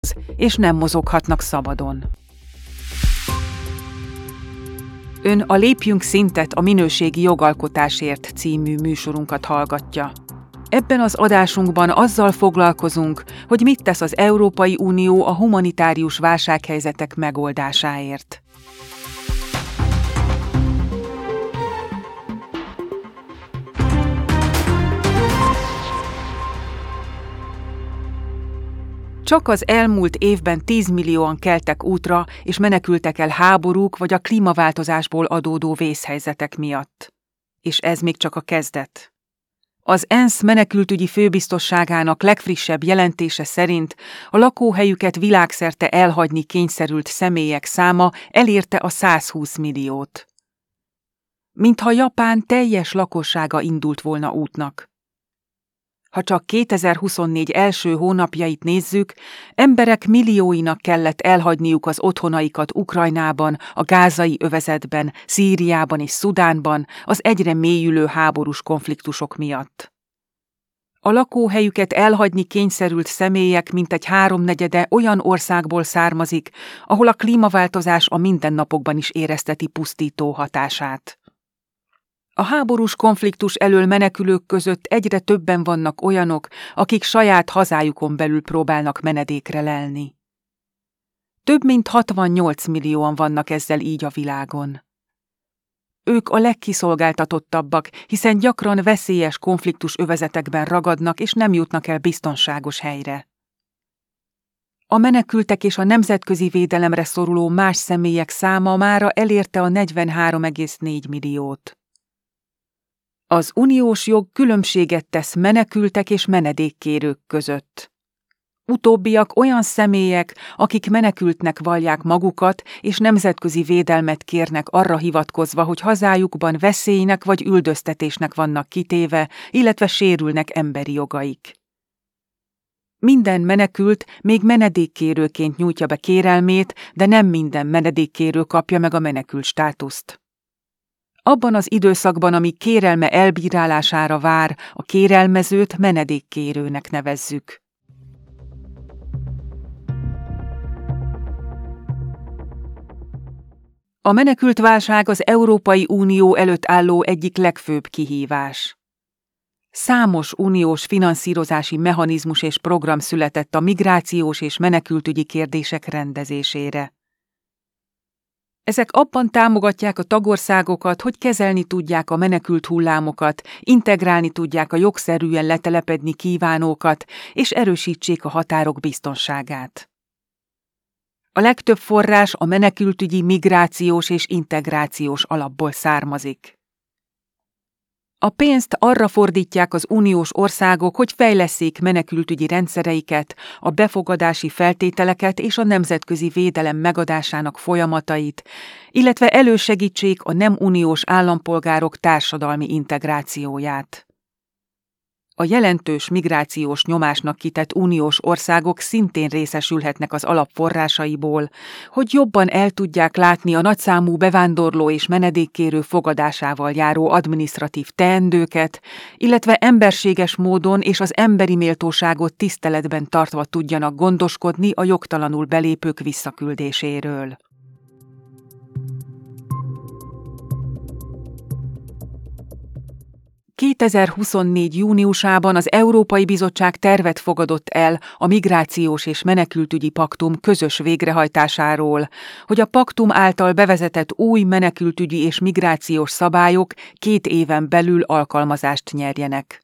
és nem mozoghatnak szabadon. Ön a Lépjünk szintet a minőségi jogalkotásért című műsorunkat hallgatja. Ebben az adásunkban azzal foglalkozunk, hogy mit tesz az Európai Unió a humanitárius válsághelyzetek megoldásáért. Csak az elmúlt évben 10 millióan keltek útra és menekültek el háborúk vagy a klímaváltozásból adódó vészhelyzetek miatt. És ez még csak a kezdet. Az ENSZ menekültügyi főbiztosságának legfrissebb jelentése szerint a lakóhelyüket világszerte elhagyni kényszerült személyek száma elérte a 120 milliót. Mintha Japán teljes lakossága indult volna útnak. Ha csak 2024 első hónapjait nézzük, emberek millióinak kellett elhagyniuk az otthonaikat Ukrajnában, a gázai övezetben, Szíriában és Szudánban az egyre mélyülő háborús konfliktusok miatt. A lakóhelyüket elhagyni kényszerült személyek mintegy 3/4 olyan országból származik, ahol a klímaváltozás a mindennapokban is érezteti pusztító hatását. A háborús konfliktus elől menekülők között egyre többen vannak olyanok, akik saját hazájukon belül próbálnak menedékre lelni. Több mint 68 millióan vannak ezzel így a világon. Ők a legkiszolgáltatottabbak, hiszen gyakran veszélyes konfliktus övezetekben ragadnak és nem jutnak el biztonságos helyre. A menekültek és a nemzetközi védelemre szoruló más személyek száma mára elérte a 43,4 milliót. Az uniós jog különbséget tesz menekültek és menedékkérők között. Utóbbiak olyan személyek, akik menekültnek vallják magukat, és nemzetközi védelmet kérnek arra hivatkozva, hogy hazájukban veszélynek vagy üldöztetésnek vannak kitéve, illetve sérülnek emberi jogaik. Minden menekült még menedékkérőként nyújtja be kérelmét, de nem minden menedékkérő kapja meg a menekült státuszt. Abban az időszakban, amíg kérelme elbírálására vár, a kérelmezőt menedékkérőnek nevezzük. A menekültválság az Európai Unió előtt álló egyik legfőbb kihívás. Számos uniós finanszírozási mechanizmus és program született a migrációs és menekültügyi kérdések rendezésére. Ezek abban támogatják a tagországokat, hogy kezelni tudják a menekült hullámokat, integrálni tudják a jogszerűen letelepedni kívánókat, és erősítsék a határok biztonságát. A legtöbb forrás a menekültügyi, migrációs és integrációs alapból származik. A pénzt arra fordítják az uniós országok, hogy fejlesszék menekültügyi rendszereiket, a befogadási feltételeket és a nemzetközi védelem megadásának folyamatait, illetve elősegítsék a nem uniós állampolgárok társadalmi integrációját. A jelentős migrációs nyomásnak kitett uniós országok szintén részesülhetnek az alapforrásaiból, hogy jobban el tudják látni a nagyszámú bevándorló és menedékkérő fogadásával járó adminisztratív teendőket, illetve emberséges módon és az emberi méltóságot tiszteletben tartva tudjanak gondoskodni a jogtalanul belépők visszaküldéséről. ...2024 júniusában az Európai Bizottság tervet fogadott el a Migrációs és Menekültügyi Paktum közös végrehajtásáról, hogy a paktum által bevezetett új menekültügyi és migrációs szabályok 2 éven belül alkalmazást nyerjenek.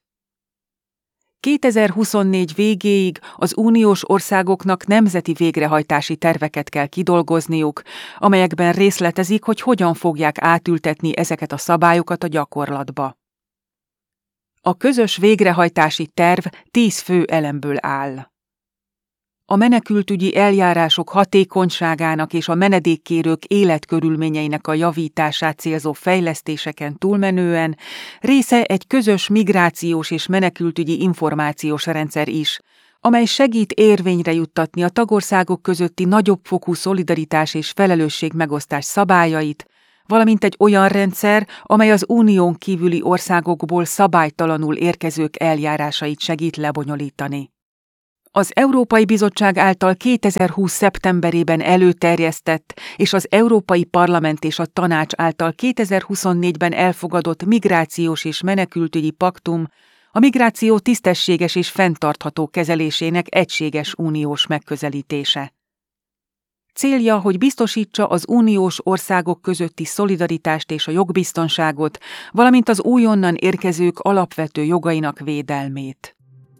2024 végéig az uniós országoknak nemzeti végrehajtási terveket kell kidolgozniuk, amelyekben részletezik, hogy hogyan fogják átültetni ezeket a szabályokat a gyakorlatba. A közös végrehajtási terv 10 fő elemből áll. A menekültügyi eljárások hatékonyságának és a menedékkérők életkörülményeinek a javítását célzó fejlesztéseken túlmenően része egy közös migrációs és menekültügyi információs rendszer is, amely segít érvényre juttatni a tagországok közötti nagyobb fokú szolidaritás és felelősségmegosztás szabályait, valamint egy olyan rendszer, amely az unión kívüli országokból szabálytalanul érkezők eljárásait segít lebonyolítani. Az Európai Bizottság által 2020. szeptemberében előterjesztett és az Európai Parlament és a Tanács által 2024-ben elfogadott migrációs és menekültügyi paktum a migráció tisztességes és fenntartható kezelésének egységes uniós megközelítése. Célja, hogy biztosítsa az uniós országok közötti szolidaritást és a jogbiztonságot, valamint az újonnan érkezők alapvető jogainak védelmét.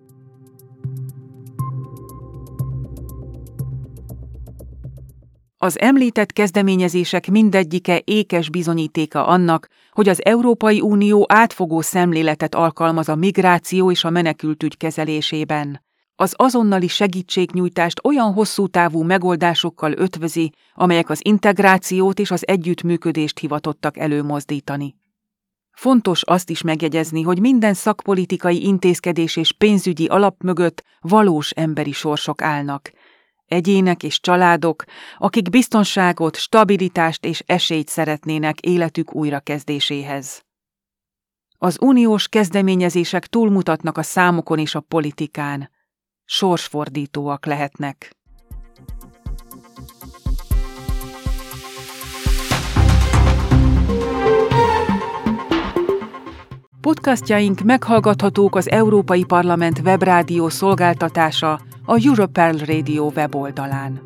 Az említett kezdeményezések mindegyike ékes bizonyítéka annak, hogy az Európai Unió átfogó szemléletet alkalmaz a migráció és a menekültügy kezelésében. Az azonnali segítségnyújtást olyan hosszú távú megoldásokkal ötvözi, amelyek az integrációt és az együttműködést hivatottak előmozdítani. Fontos azt is megjegyezni, hogy minden szakpolitikai intézkedés és pénzügyi alap mögött valós emberi sorsok állnak. Egyének és családok, akik biztonságot, stabilitást és esélyt szeretnének életük újrakezdéséhez. Az uniós kezdeményezések túlmutatnak a számokon és a politikán. Sorsfordítóak lehetnek. Podcastjaink meghallgathatók az Európai Parlament webrádió szolgáltatása, a Europearl Radio weboldalán.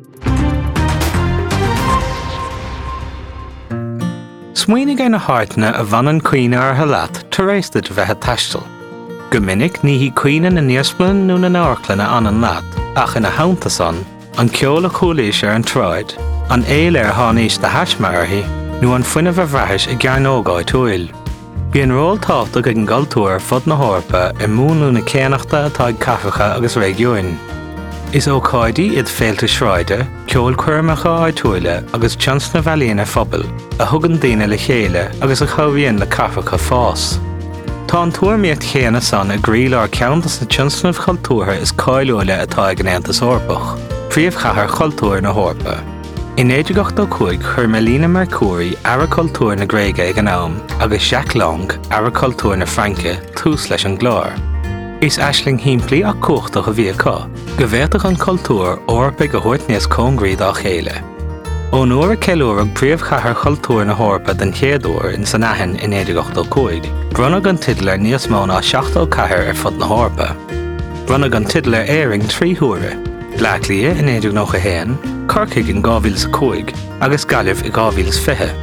Smuoinnig na háitne a bhanan cuine ar halat tar éis de bheithe taistil. Go minic ní hí cuine na níosplann nó na náirclanna an leat, ach ina haintasan, an ceol a chúlaois ar an tráid, an éil ar tháinis de theismearthaí nó an fuinneamh a bhreithis i gcearnógáid uail. Bhí an ról tábhacht ag an galtúir fud na hórpa i múnú na céanachta atá ag cafacha agus réigiúin. Is ó cáidí iad féilta shráide, ceol cuirmeacha áitiúile agus tionsna bhealaíonna phobal, a thugann daoine le chéile agus a chabhíonn le cafacha fás. Tá an tuairmiacht chéanna san a gríl ar ceantas na tionsnamh chultúrtha is cáiliúile atá ag an Aontas Eorpach, príomhchathair chultúir na hórpa. In 1985 chuir Melina Mercouri ara cultúr na Gréige ag an am agus Jacques Lang ara cultúr na Franca tús leis an glár. Is eisling himplaí ach cóchtach a bhí acu, go bhféadfadh an cultúr orpa go thuirt níos cóngriad á chéile. Ó nuair a ceiliúr ag príomhchathair chultúr na hórpa den chéadúir in San Aitheann in 1985, bronnadh an tidal níos mó ná 74 ar fud na hórpa. Bronnadh an tidal éiring trí thuaire. Blaclia in 1991, Corcaigh in 2005 agus Gaillimh i 2020.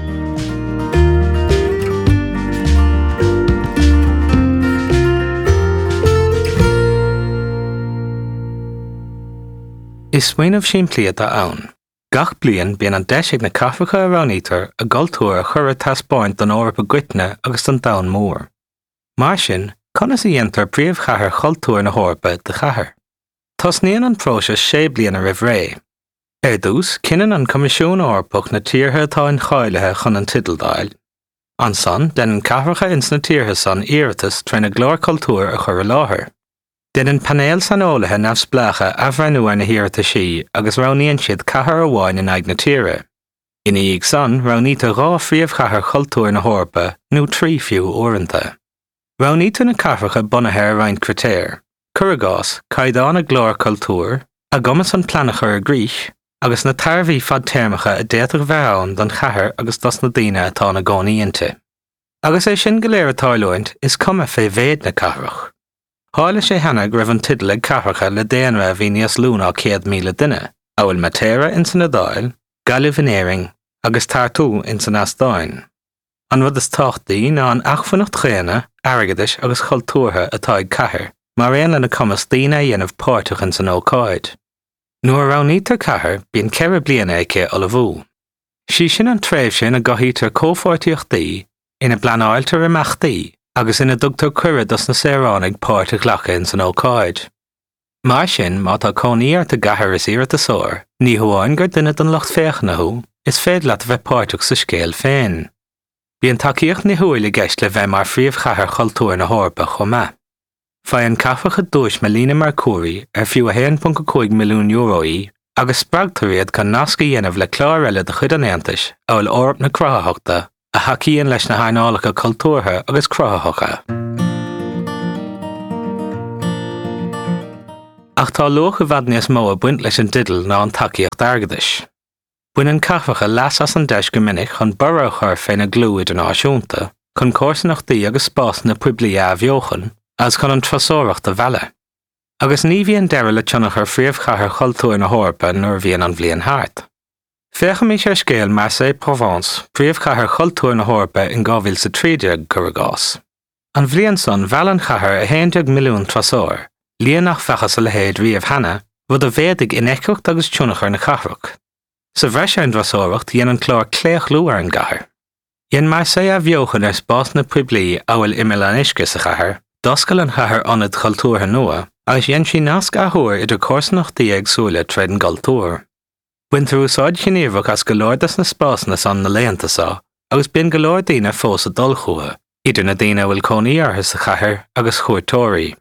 Is smaoineamh siimplíad a ann. Gach bliain bíonn an deisig na cafacha a ranítar a galtúir a chur taspáint don árpa guitne agus don domhan mór. Mar sin, conas a dhéantar príomhchathair chultúir na hórpa de chathair. Tás níon an próiseas 6 bliain a roimh ré. Ar dús, cineann an Comisiún Eorpach na tíortha atá in cháilethe chun an tidaldáil. An son, den an cathracha ins na tíortha san iarratas trena glár cultúr a chur láthair. Den an panéal san ólathe neamhspleacha abhreanúar na hiarrata sí agus roghnaíonn siad cathair amháin in agna tíre. Ina íag san, roghnaítear rá phríomhchathair chultúir na hórpa nó 3 fiú uaireanta. Roghnaítear na cathracha bunathe ar roinnt critéir. Curagás, caighdeán a glár cultúr, a gomas an planachar a grís, agus na tarbhí fad téirmeacha a déadach bheann don chathair agus dos na daoine atá na gcónaíonnta. Agus é sin go léir atáileoint is cuma fé bhéad na cathrach. Hála sé hanag raibh an tidal ag cathracha le déanra a bhí níos lúna 100,000 duine, a bhfuil matéire in san adáil, Gaillimh in éiring, agus tartú in san astáin. An rud is táchtaí ná an achfannacht chéine, airgeadais agus chultúrtha atá ag cathair, mar réon le na cumas daoine dhéanamh páirteach in san ócáid. Nuair a roghnaítear cathair, bíonn ceithre bliana aici a bhú. Sí sin an tréimh sin a gcothaítear cópháirtíochtaí ina bleanáiltear imeachtaí agus ina dtugtar cuire dos na saoránaigh páirteach leacha in san ócáid. Mar sin má tá cónaíart a gcathair is iarratas sóir, ní hamháin gur duine don lucht féachnathú, is féad leat bheith páirteach sa scéal féin. Bíonn tacaíocht na huail i gceist le bheith mar phríomhchathair chultúir na hórpa chomh. Fá an cafacha dúis Melina Mercouri ar fiú a 1.5 milliún euro agus spragtar iad chun nasca dhéanamh le clár eile de chuid an Aontais a bhfuil árap na crothaíochta a haicíonn leis na hainneálacha cultúrtha agus crothaíocha. ach tá luach a bhfad níos mó a buint leis an didal ná an takeíocht airgeadais. Buineann cafacha leas as an deis go minic chun burra chuir féin na glú idirnáisiúnta, chun cósanachtaí agus spás na poiblí a bheochan, as chun an trasóireacht a bheile. Agus ní bhíonn deireadh le tionach ar phríomhchathair chultúir na hOrpa nuair bhíonn an bhliain thart. Fécha mí sé scéal Marseille Provence, phríomhchathair chultúir na hOrpa in 2013 gur gás. An bhliain son bheallan chathair a 100 milliún trasóir, líonach fechas a le héad riamh hena, bud a bhéadig in éiceacht agus tionachar na cathrach. Sa bhreise an drasóireacht dhéanann clár cléach lú ar an gcathair. Dhéann Marseille a bheochan ar spás na poiblí ábhfuil imime an uisce sa chathair, doscail an chathair anad chultúrtha nua, agus dhéann sí nasc a thuair idir cósanachtaí agsúla tríd an galtúr. Buintear úsáid chiníomhach as go leordas na spásna san na léantasá, agus bíonn go leor daoine fós a dul chua, idir na daoine bhfuil conaí ortha sa chathair agus chuairtóirí.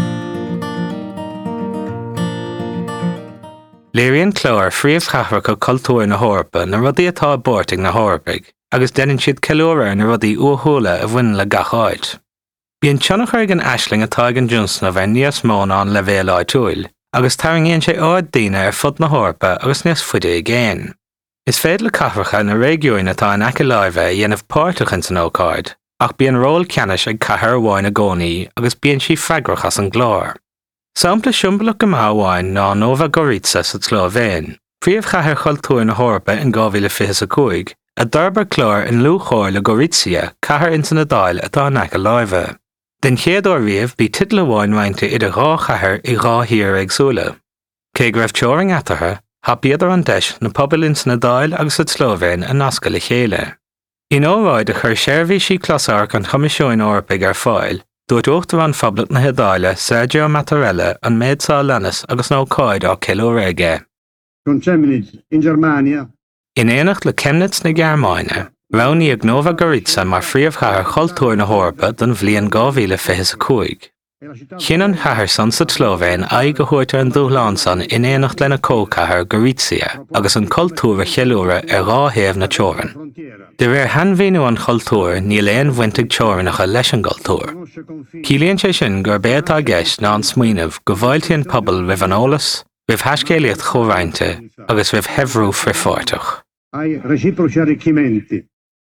Léiríonn clár phríomhchathaircha cultúir na hOrpa na rudaí atá bórtaigh na hOrpaig, agus déanann siad ceiliúra na rudaí uathúla a bhain le gach-áid. Bíonn tionachar an aisling atá an Johnson a bheith níos mó ná an le bhéal áitiúil, agus tarraingíonn sé áid daoine ar fud na hOrpa agus níos fuide i gcéin. Is féad le cathaircha na réigiúin atá in aice láimhe dhéanamh páirteach in san ócáid, ach bíonn ról ceannis ag chathair amháin a gcónaí agus bíonn sí freagrach as an glár. Sampla siúmbalach go amháin ná Nova Gorica sa Tslóvéin, phríomhchathair chultúir na hOrpa in 2025, a d'arbar clár in lúchóir le Gorizia chathair in san Nadáil atá in aice láimhe. Den chéad ó riamh bí titla amháin mainte idir rá chathair i rá hir agsúla. Cé go raibh teoring atartha, habíadar an deis na pobl in san Nadáil agus sa Tslóvéin a nasca le chéile. In óráid a chur seirbhí sí clasarc an Choimisiún Eorpaig ar fáil, dúirt uachtar an phablat na Hedáile Sergio Mattarella an méadsa lenas agus nó cáid á Cilo Réige. Con Chemnitz in Germania. In éanacht le Chemnitz na Gearmáine, raní ag Nova Gorica mar phríomhchathair chultúir na hOrpa don bhliain 2025. Chinan chathair san sa Tslóvéin aghaidh go thuairtear an dúshlán san in éanacht lena cóchathair Gorizia agus an cultúra cheiliúra ar ráthaobh na teorann. De réir hanmhíonú an chultúr níl éon bhainteag teorannacha leis an galtúr. Cílíonn sé sin gur béatá gceist ná an smaoinemh go bhfáiltíonn pobl ribh an eolas, ribh theascéalaíocht chomhainte agus ribh heimhrú frifortach. Ai reciproci arricchimenti.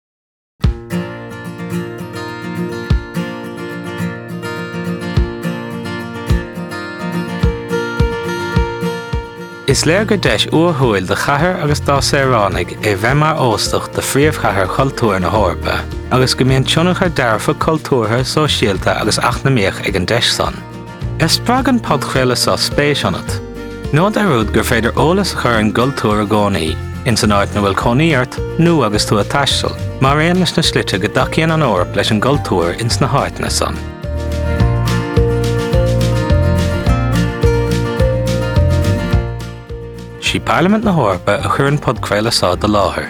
Is léir go deis uathúil de chathair agus dá Saoránaigh é bheith mar óstach de phríomhchathair chultúir na hOrpa, agus go mbíonn tionachar dearfa cultúrtha sóisialta agus achnamíoch ag an deis san. Is sprág an podchréile sa spéis anat. Nód arúd gur féidir eolas chur an gultúr a gcónaí, in san áit na bhfuil conaíart nó agus tú a taistil, mar réon leis na slite go dacíonn an Eorp leis an gultúr ins na háitna san. Sí Parliament na hOrpa a chur an podchréile sa de láthair.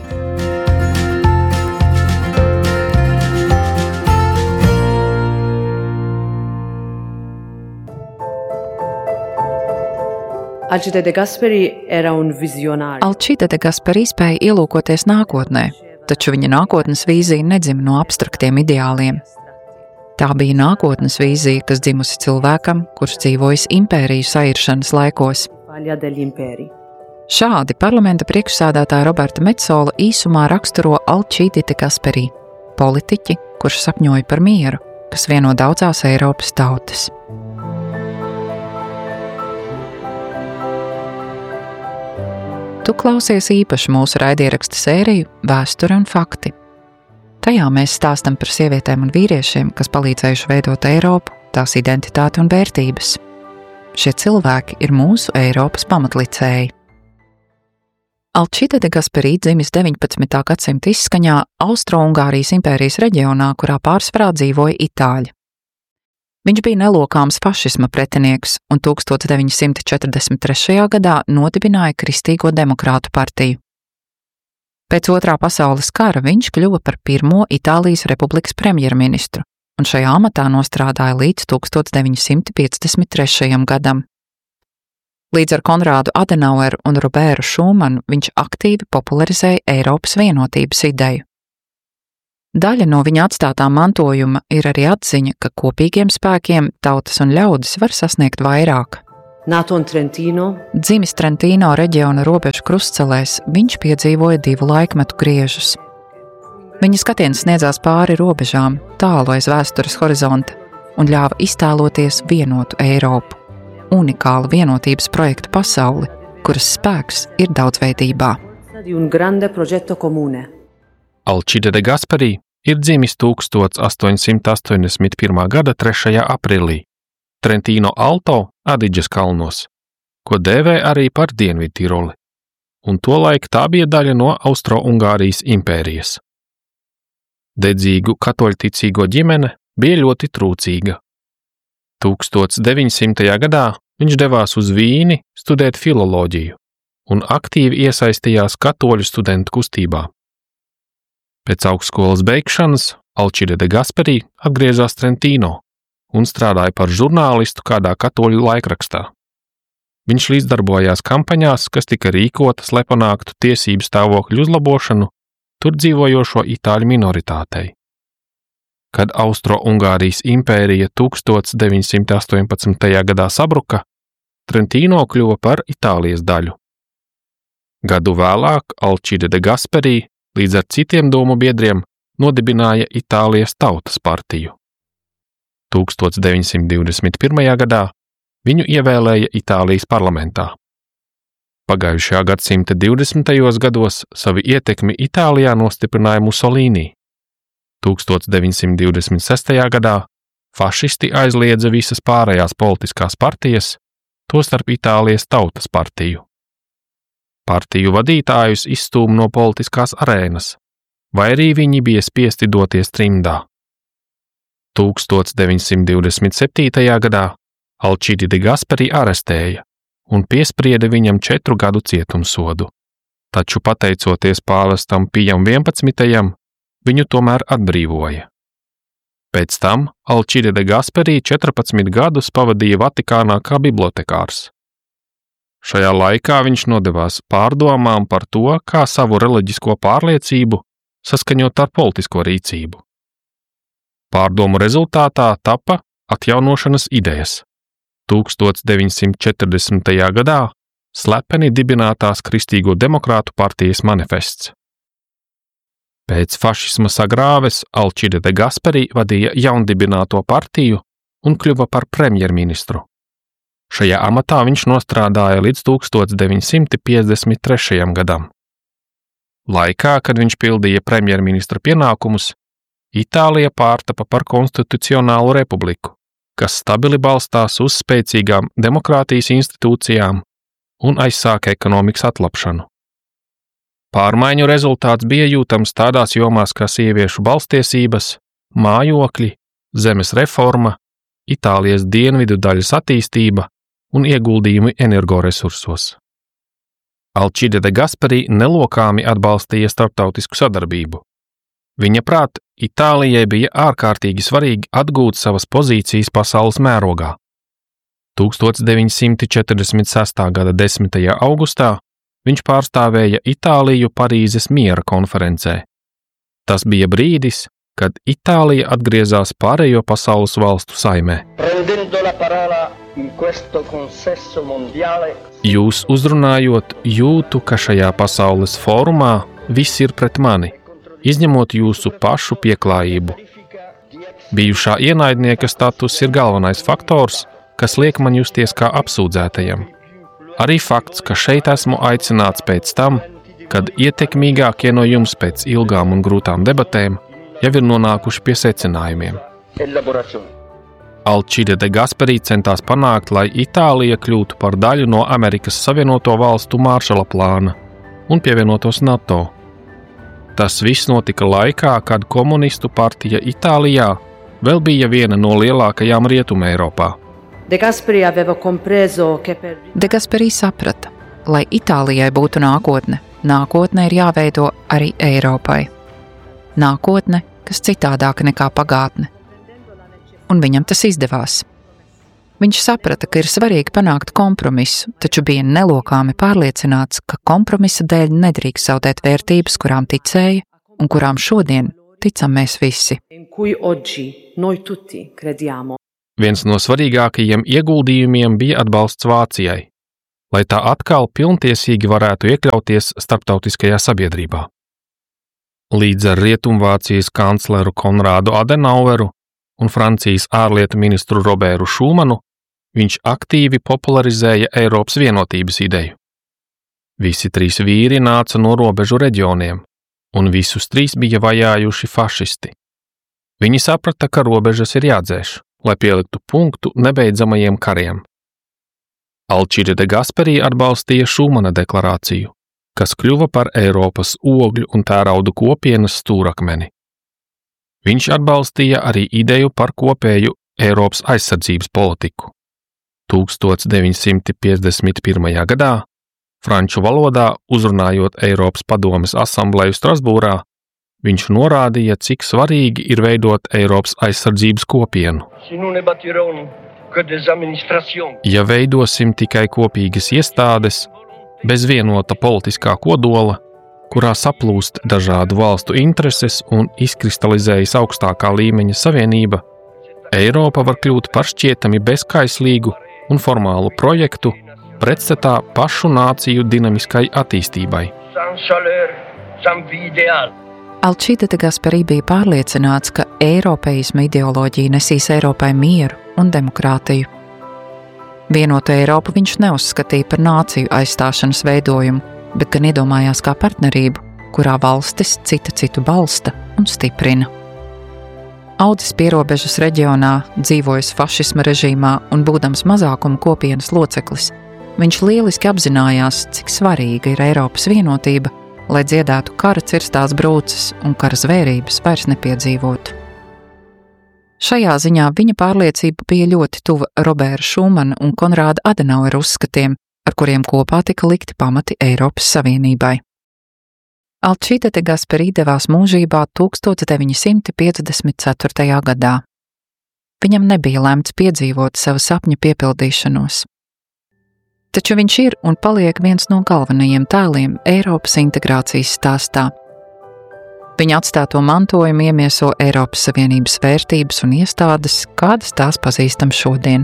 Alcide de Gasperi era un visionario. Alcide de Gasperi spēja ielūkoties nākotnē, taču viņa nākotnes vīzija nedzima no abstraktiem ideāliem. Tā bija nākotnes vīzija, kas dzimusi cilvēkam, kurš dzīvojis impēriju sairšanas laikos. Šādi parlamenta priekšsēdētāja Roberta Metsola īsumā raksturo Alcide de Gasperi, politiķi, kurš sapņoja par mieru, kas vieno daudzās Eiropas tautas. Tu klausies īpaši mūsu raidieraksta sēriju Vēsture un fakti. Tajā mēs stāstam par sievietēm un vīriešiem, kas palīdzējuši veidot Eiropu, tās identitāti un vērtības. Šie cilvēki ir mūsu Eiropas pamatlicēji. Alcide de Gasperi dzimis 19. gadsimta izskaņā Austro-Ungārijas impērijas reģionā, kurā pārsvarā dzīvoja itāļi. Viņš bija nelokāms fašisma pretinieks un 1943. gadā nodibināja Kristīgo demokrātu partiju. Pēc Otrā pasaules kara viņš kļuva par pirmo Itālijas republikas premjerministru un šajā amatā nostrādāja līdz 1953. gadam. Līdz ar Konrādu Adenaueru un Robertu Šumanu viņš aktīvi popularizēja Eiropas vienotības ideju. Daļa no viņa atstātā mantojuma ir arī atziņa, ka kopīgiem spēkiem tautas un ļaudis var sasniegt vairāk. Nato in Trentino, Dzimis Trentino reģiona robežu krustcelēs, viņš piedzīvoja divu laikmetu griežus. Viņa skatiens sniedzās pāri robežām, tālu aiz vēstures horizonta un ļāva iztēloties vienotu Eiropu, unikālu vienotības projektu pasauli, kuras spēks ir daudzveidībā. di un grande progetto comune. Alcide de Gasperi ir dzimis 1881. gada 3. aprīlī Trentino Alto Adiģes kalnos, ko dēvē arī par Dienvidtiroli, un tolaik tā bija daļa no Austro-Ungārijas impērijas. Dedzīgu katoļticīgo ģimene bija ļoti trūcīga. 1900. gadā viņš devās uz Vīni studēt filoloģiju un aktīvi iesaistījās katoļu studentu kustībā. Pēc augstskolas beigšanas Alcide de Gasperi atgriezās Trentino un strādāja par žurnālistu kādā katoļu laikrakstā. Viņš līdzdarbojās kampaņās, kas tika rīkotas, lai panāktu tiesību stāvokļu uzlabošanu tur dzīvojošo itāļu minoritātei. Kad Austro-Ungārijas impērija 1918. gadā sabruka, Trentino kļuva par Itālijas daļu. Gadu vēlāk Alcide de Gasperi līdz ar citiem domu biedriem nodibināja Itālijas Tautas partiju. 1921. gadā viņu ievēlēja Itālijas parlamentā. Pagājušajā gadsimta 20. gados savu ietekmi Itālijā nostiprināja Mussolini. 1926. gadā fašisti aizliedza visas pārējās politiskās partijas, tostarp Itālijas Tautas partiju. Partiju vadītājus izstūma no politiskās arēnas, vai arī viņi bija spiesti doties trimdā. 1927. gadā Alcide de Gasperi arestēja un piesprieda viņam 4 gadu cietumsodu, taču pateicoties pāvestam Pijam 11. viņu tomēr atbrīvoja. Pēc tam Alcide de Gasperi 14 gadus pavadīja Vatikānā kā bibliotekārs. Šajā laikā viņš nodevās pārdomām par to, kā savu reliģisko pārliecību saskaņot ar politisko rīcību. Pārdomu rezultātā tapa atjaunošanas idejas. 1940. gadā slepeni dibinātās Kristīgo demokrātu partijas manifests. Pēc fašisma sagrāves Alcide de Gasperi vadīja jaundibināto partiju un kļuva par premjerministru. Šajā amatā viņš nostrādāja līdz 1953. gadam. Laikā, kad viņš pildīja premjerministra pienākumus, Itālija pārtapa par konstitucionālu republiku, kas stabili balstās uz spēcīgām demokrātijas institūcijām un aizsāka ekonomikas atlapšanu. Pārmaiņu rezultāts bija jūtams tādās jomās kā sieviešu balstiesības, mājokļi, zemes reforma, Itālijas dienvidu daļas attīstība un ieguldījumi energoresursos. Alcide de Gasperi nelokāmi atbalstīja starptautisku sadarbību. Viņa prāt, Itālijai bija ārkārtīgi svarīgi atgūt savas pozīcijas pasaules mērogā. 1946. gada 10. augustā viņš pārstāvēja Itāliju Parīzes miera konferencē. Tas bija brīdis, kad Itālija atgriezās pārējo pasaules valstu saimē. Jūs uzrunājot, jūtu, ka šajā pasaules fórumā viss ir pret mani, izņemot jūsu pašu pieklājību. Bijušā ienaidnieka status ir galvenais faktors, kas liek man justies kā apsūdzētajam. Arī fakts, ka šeit esmu aicināts pēc tam, kad ietekmīgākie no jums pēc ilgām un grūtām debatēm jau ir nonākuši pie secinājumiem. Alcide de Gasperi centās panākt, lai Itālija kļūtu par daļu no Amerikas Savienoto Valstu Maršala plāna un pievienotos NATO. Tas viss notika laikā, kad komunistu partija Itālijā vēl bija viena no lielākajām Rietuma Eiropā. De Gasperi aveva compreso che per De Gasperi saprata, lai Itālijai būtu nākotne, nākotne ir jāveido arī Eiropai. Nākotne, kas citādāka nekā pagātne. Un viņam tas izdevās. Viņš saprata, ka ir svarīgi panākt kompromisu, taču bija nelokāmi pārliecināts, ka kompromisa dēļ nedrīkst zaudēt vērtības, kurām ticēja un kurām šodien ticam mēs visi. in cui oggi noi tutti crediamo. Viens no svarīgākajiem ieguldījumiem bija atbalsts Vācijai, lai tā atkal pilntiesīgi varētu iekļauties starptautiskajā sabiedrībā. Līdz ar Rietumvācijas kancleru Konrādu Adenaueru un Francijas ārlietu ministru Robertu Šumanu viņš aktīvi popularizēja Eiropas vienotības ideju. Visi 3 vīri nāca no robežu reģioniem, un visus 3 bija vajājuši fašisti. Viņi saprata, ka robežas ir jādzēš, lai pieliktu punktu nebeidzamajiem kariem. Alcide de Gasperi atbalstīja Šumana deklarāciju, kas kļuva par Eiropas ogļu un tēraudu kopienas stūrakmeni. Viņš atbalstīja arī ideju par kopēju Eiropas aizsardzības politiku. 1951. gadā, franču valodā uzrunājot Eiropas padomes asambleju Strasbūrā, viņš norādīja, cik svarīgi ir veidot Eiropas aizsardzības kopienu. Ja veidosim tikai kopīgas iestādes, bez vienota politiskā kodola, kurā saplūst dažādu valstu intereses un izkristalizējas augstākā līmeņa savienība, Eiropa var kļūt par šķietami bezkaislīgu un formālu projektu pretstatā pašu nāciju dinamiskai attīstībai. Alcide de Gasperi bija pārliecināts, ka eiropeisma ideoloģija nesīs Eiropai mieru un demokrātiju. Vienotu Eiropu viņš neuzskatīja par nāciju aizstāšanas veidojumu, bet gan iedomājās kā partnerību, kurā valstis cita citu balsta un stiprina. Audzis pierobežas reģionā, dzīvojis fašisma režīmā un būdams mazākuma kopienas loceklis, viņš lieliski apzinājās, cik svarīga ir Eiropas vienotība, lai dziedētu kara cirstās brūces un kara zvērības vairs nepiedzīvotu. Šajā ziņā viņa pārliecība bija ļoti tuva Roberta Šumana un Konrāda Adenauera uzskatiem, ar kuriem kopā tika likti pamati Eiropas Savienībai. Alcide de Gasperi devās mūžībā 1954. gadā. Viņam nebija lemts piedzīvot savu sapņu piepildīšanos. Taču viņš ir un paliek viens no galvenajiem tēliem Eiropas integrācijas stāstā. Viņa atstāto mantojumu iemieso Eiropas Savienības vērtības un iestādes, kādas tās pazīstam šodien.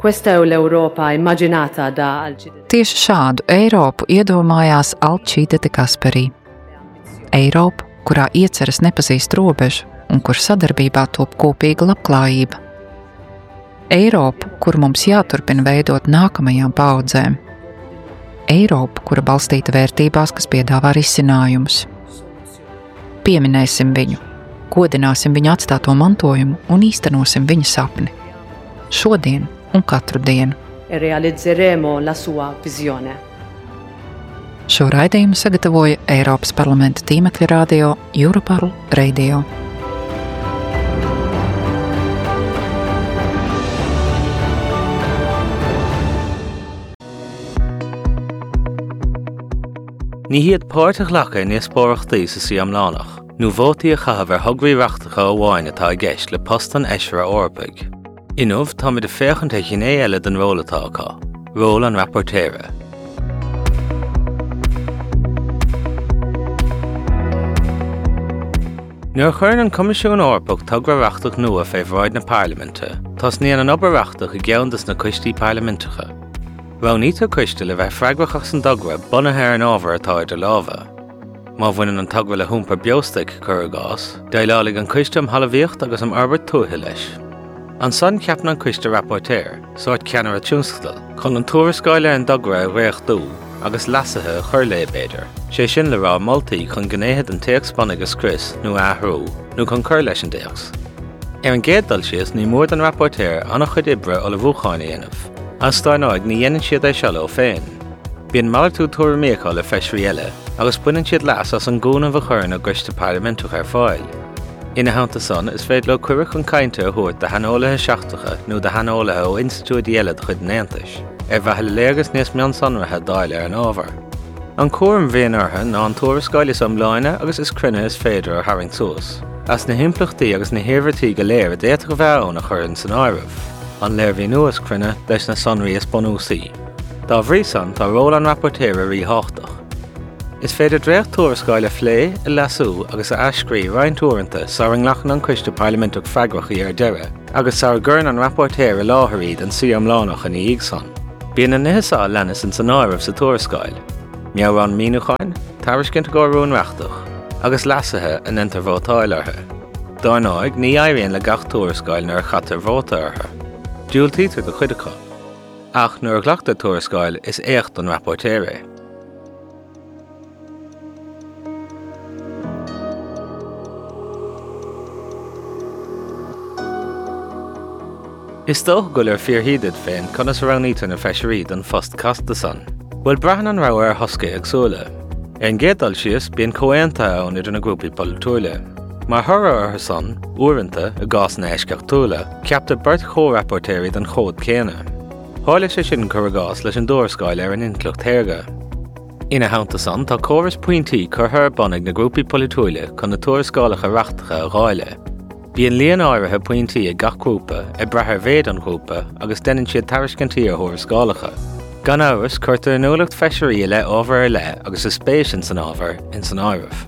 Tieši šādu Eiropu iedomājās Alcide de Gasperi. Eiropu, kurā ieceras nepazīst robežu un kur sadarbībā top kopīga labklājība. Eiropu, kuru mums jāturpina veidot nākamajām paaudzēm. Eiropu, kura balstīta vērtībās, kas piedāvā risinājumus. Pieminēsim viņu, godināsim viņa atstāto mantojumu un īstenosim viņa sapni. Šodien un katru dienu. Šo raidījumu sagatavoja Eiropas parlamenta tīmekļa radio Europarl Radio. Ní hiad páirteach lecha níos spóireachtaí sa sí amlánach, nó bhótaí a chahabh ar thugraí reachtacha amháin atá i gceist le postan eisire Eorpaig. Inmh tá muid a féchanta ghinné eile den ról atá acu, ról an rapportéire. Nuair chuireann an Comisiún Eorpach tugra reachtaach nua feibhráid na Parlamente, tás níon an obair reachtaach i gceannas na coistí parlamentacha. Ráníthe coiste le bheith freigrachach san dogra bunathe ar an ábhar atá idir lábha. Má bhaineann an tugra le húmpar beostaigh chur gás, d'fhéileálaigh an coiste am halamhíocht agus am arbeit tuaithe leis. An son ceapan an coiste rapportéir, sórt ceannar a tiúnscail, chun an tuarascáile an dogra a réach dú, agus lasathe chur le béidir. Sé sin le rá moltaí chun gnéad an téac span agus cris nó athrú, nó chun chur leis an déacs. Ar an géaddal sios ní mór an rapportéir annach chud ibre ó le bhuacháin dhéanamh. As stáináid ní dhéanann siad é seala ó féin. Bíonn malú tuair méacha le feisrí eile, agus buineann siad leas as an gúnamh a chuireann a gcuiste parlamentach ar fáil. Ina háanta son is féad le cuireadh an cainte a thuairt de heanolaithe seachtacha nó de heanolaithe ó institúidí eile de chud n'Aontais, ar bheith le léargas níos meán sonrathe dáil ar an ábhar. An cuairm bhíon ortha ná an tuarascáil is amláine agus is crunne is féidir ar tharraing suas. As na himplachtaí agus na hiarmhartaí go léir a déach go bheith ón a chuireann san áireamh. An léirbhí nuas crunne leis na sonraí is bonúsaí. Dá bhrí san tá ról an rapportéir a rí háchtach. Is féidir dréocht tuarascáil a phlé, a lasú agus a ascrí roinn tuaireanta sa an nghlachan an cuiste parlamentach freagrachaí ar deire, agus sa gurn an rapportéir a látharíd an suam lánach an íagsan. Bíon an nihisá lenas an san áireamh sa tuarascáil. Meabhrán míúcháin, tariscint go rún reachtach, agus lasathe an intar bhótáilarthe. Darnáig ní éiríonn le gach tuarascáil nar chatar bhóta artha. Dúil títar do chuideachá. Ach nuair ghlachta tuarascáil is écht an rapportéir. Is dóch go ar fíorhíad féin conas ranítar na feisiríd an fost casta san. Bhfuil breathan an rá ar thosca agsúla. An gédal sios bíon comhaonta ann idir na grúpaí polúile. Mar thura artha san, uaireanta a gás na eisceachtúla, ceapta beirt chórapportéirí an chód céine. Tháilig sé sin chur gás leis an dórscáil ar an inclucht théirge. Ina haanta san tá córas pointí chur bannaigh na grúpaí polúile chun na tuarascálacha reachtacha a gháile. Bíon líon áirithe pointí a gach grúpa i brethir bhéad an grúpa agus deanann siad tariscintí ar thuarascálacha. Gan áras chuirtar an nuacht feisirí le ábhar ar le agus is spéis in san ábhar in san áireamh.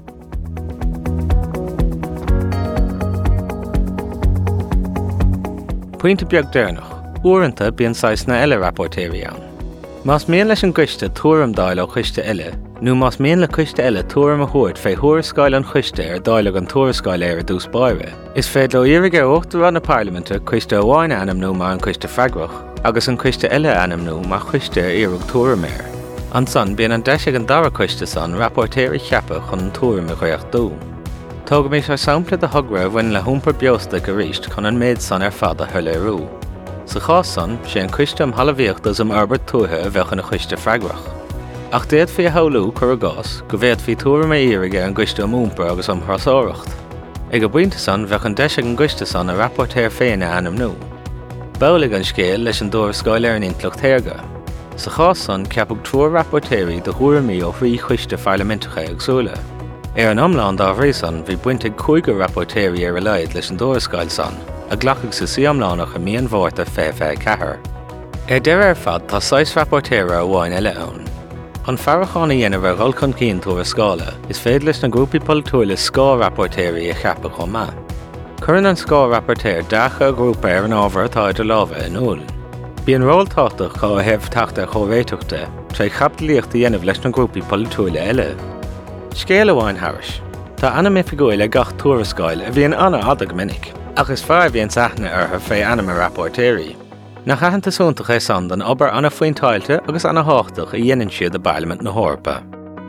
Pointe beag déirnach, uaireanta bíon sais na eile rapportéirí ann. Más mian leis an cuiste tuairim dáil ó chuiste eile, nó más mian le cuiste eile tuairim a thuairt fé thuarascáil an chuiste ar dáileag an tuarascáil ar a dús baire. Is féad le iarige ar 8 ran na Parlamente cuiste amháin anam nó mar an cuiste freagrach, agus an cuiste eile anam nó mar chuiste ar iarug tuairim air. An san bíon an deise an dara cuiste san rapportéirí cheapa chun an tuairim a chuocht dú. Tóga mé se sampla de thugra bhain le húmpar beosta go ríist chun an méid san ar fada thuile rú. Sa chás san sé an cuiste am halahíochtas am arbert tuathe a bheitcha na chuiste freagrach. Ach déad fí haulú chur a gás, go bhéad fí tuairim a iarige an guiste am úmpa agus am thrasáireacht. Ag go buinte san bheith an deise an guiste san a rapportéir féin a anam nó. Boghlaigh an scéal leis an dórscáil ar an inclucht théirge. Sa chás san ceapag tuair rapportéirí do thuairimí ó thrí chuiste parlamentacha agsúla. Ar an amláin dá bhrí san bhí buinte 5 rapportéirí ar a leid leis an dórscáil san, a ghlacadh sa siamlánach a míon bhórta fé cethir. Ar deir ar fad tá 6 rapportéire amháin eile ann. An fearrachána dhéanamh ar ghulchan cín tuarascála is féad leis na grúpaí polúile scá rapportéirí a cheapa chomh maith. Cuireann an scá rapportéir deacha grúpa ar an ábhar atá idir lábha in úl. Bíon ról tátaach chá a hebh teachta chomhréiteachta tre chapdalíocht a dhéanamh leis na grúpaí polúile eile. Scéal amháin hairis. Tá anam ifigúil le gach tuarascáil a bhíon anna adag minic, agus fear bhíon saithna artha fé anam a rapportéirí. Nach chaithanta súntaach é san den obair anna faoin táilte agus anna háchtach a dhéanann siad a Bailment na hOrpa.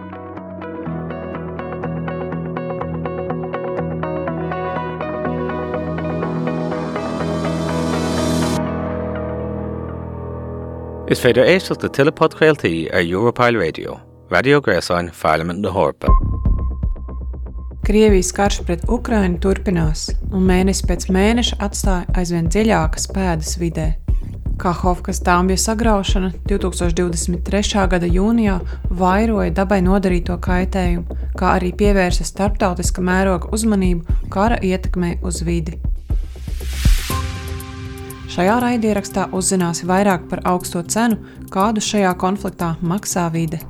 Is féidir éistealt de Tilipod Chréaltaí ar Europile Radio, Radio Gréasáin, Bailment na hOrpa. Krievijas karš pret Ukrainu turpinās, un mēnesi pēc mēneša atstāja aizvien dziļākas pēdas vidē. Kahovkas tāmbja sagraušana 2023. Gada jūnijā vairoja dabai nodarīto kaitējumu, kā arī pievērsa starptautiska mēroga uzmanību kara ietekmei uz vidi. Šajā raidierakstā uzzināsi vairāk par augsto cenu, kādu šajā konfliktā maksā vide.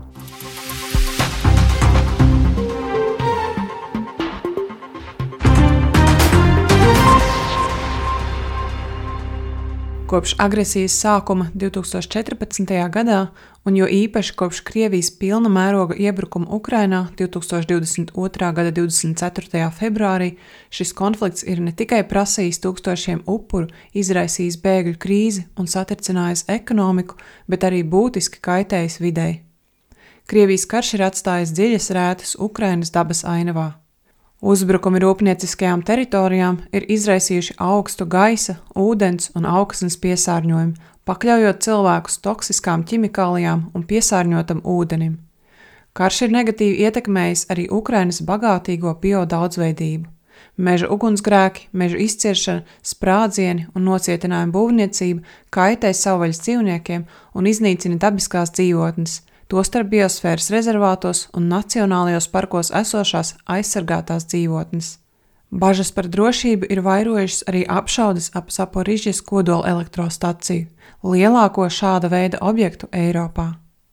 Kopš agresijas sākuma 2014. gadā, un jo īpaši kopš Krievijas pilna mēroga iebrukuma Ukrainā 2022. gada 24. februārī, šis konflikts ir ne tikai prasījis tūkstošiem upuru, izraisījis bēgļu krīzi un satricinājis ekonomiku, bet arī būtiski kaitējis videi. Krievijas karš ir atstājis dziļas rētas Ukrainas dabas ainavā. Uzbrukumi rūpnieciskajām teritorijām ir izraisījuši augstu gaisa, ūdens un augsnes piesārņojumu, pakļaujot cilvēkus toksiskām ķimikālijām un piesārņotam ūdenim. Karš ir negatīvi ietekmējis arī Ukrainas bagātīgo biodaudzveidību. Meža ugunsgrēki, mežu izciršana, sprādzieni un nocietinājumu būvniecība kaitē savvaļas dzīvniekiem un iznīcina dabiskās dzīvotnes, tostarp biosfēras rezervātos un nacionālajos parkos esošās aizsargātās dzīvotnes. Bažas par drošību ir vairojušas arī apšaudes ap Zaporižjas kodola elektrostaciju, lielāko šāda veida objektu Eiropā.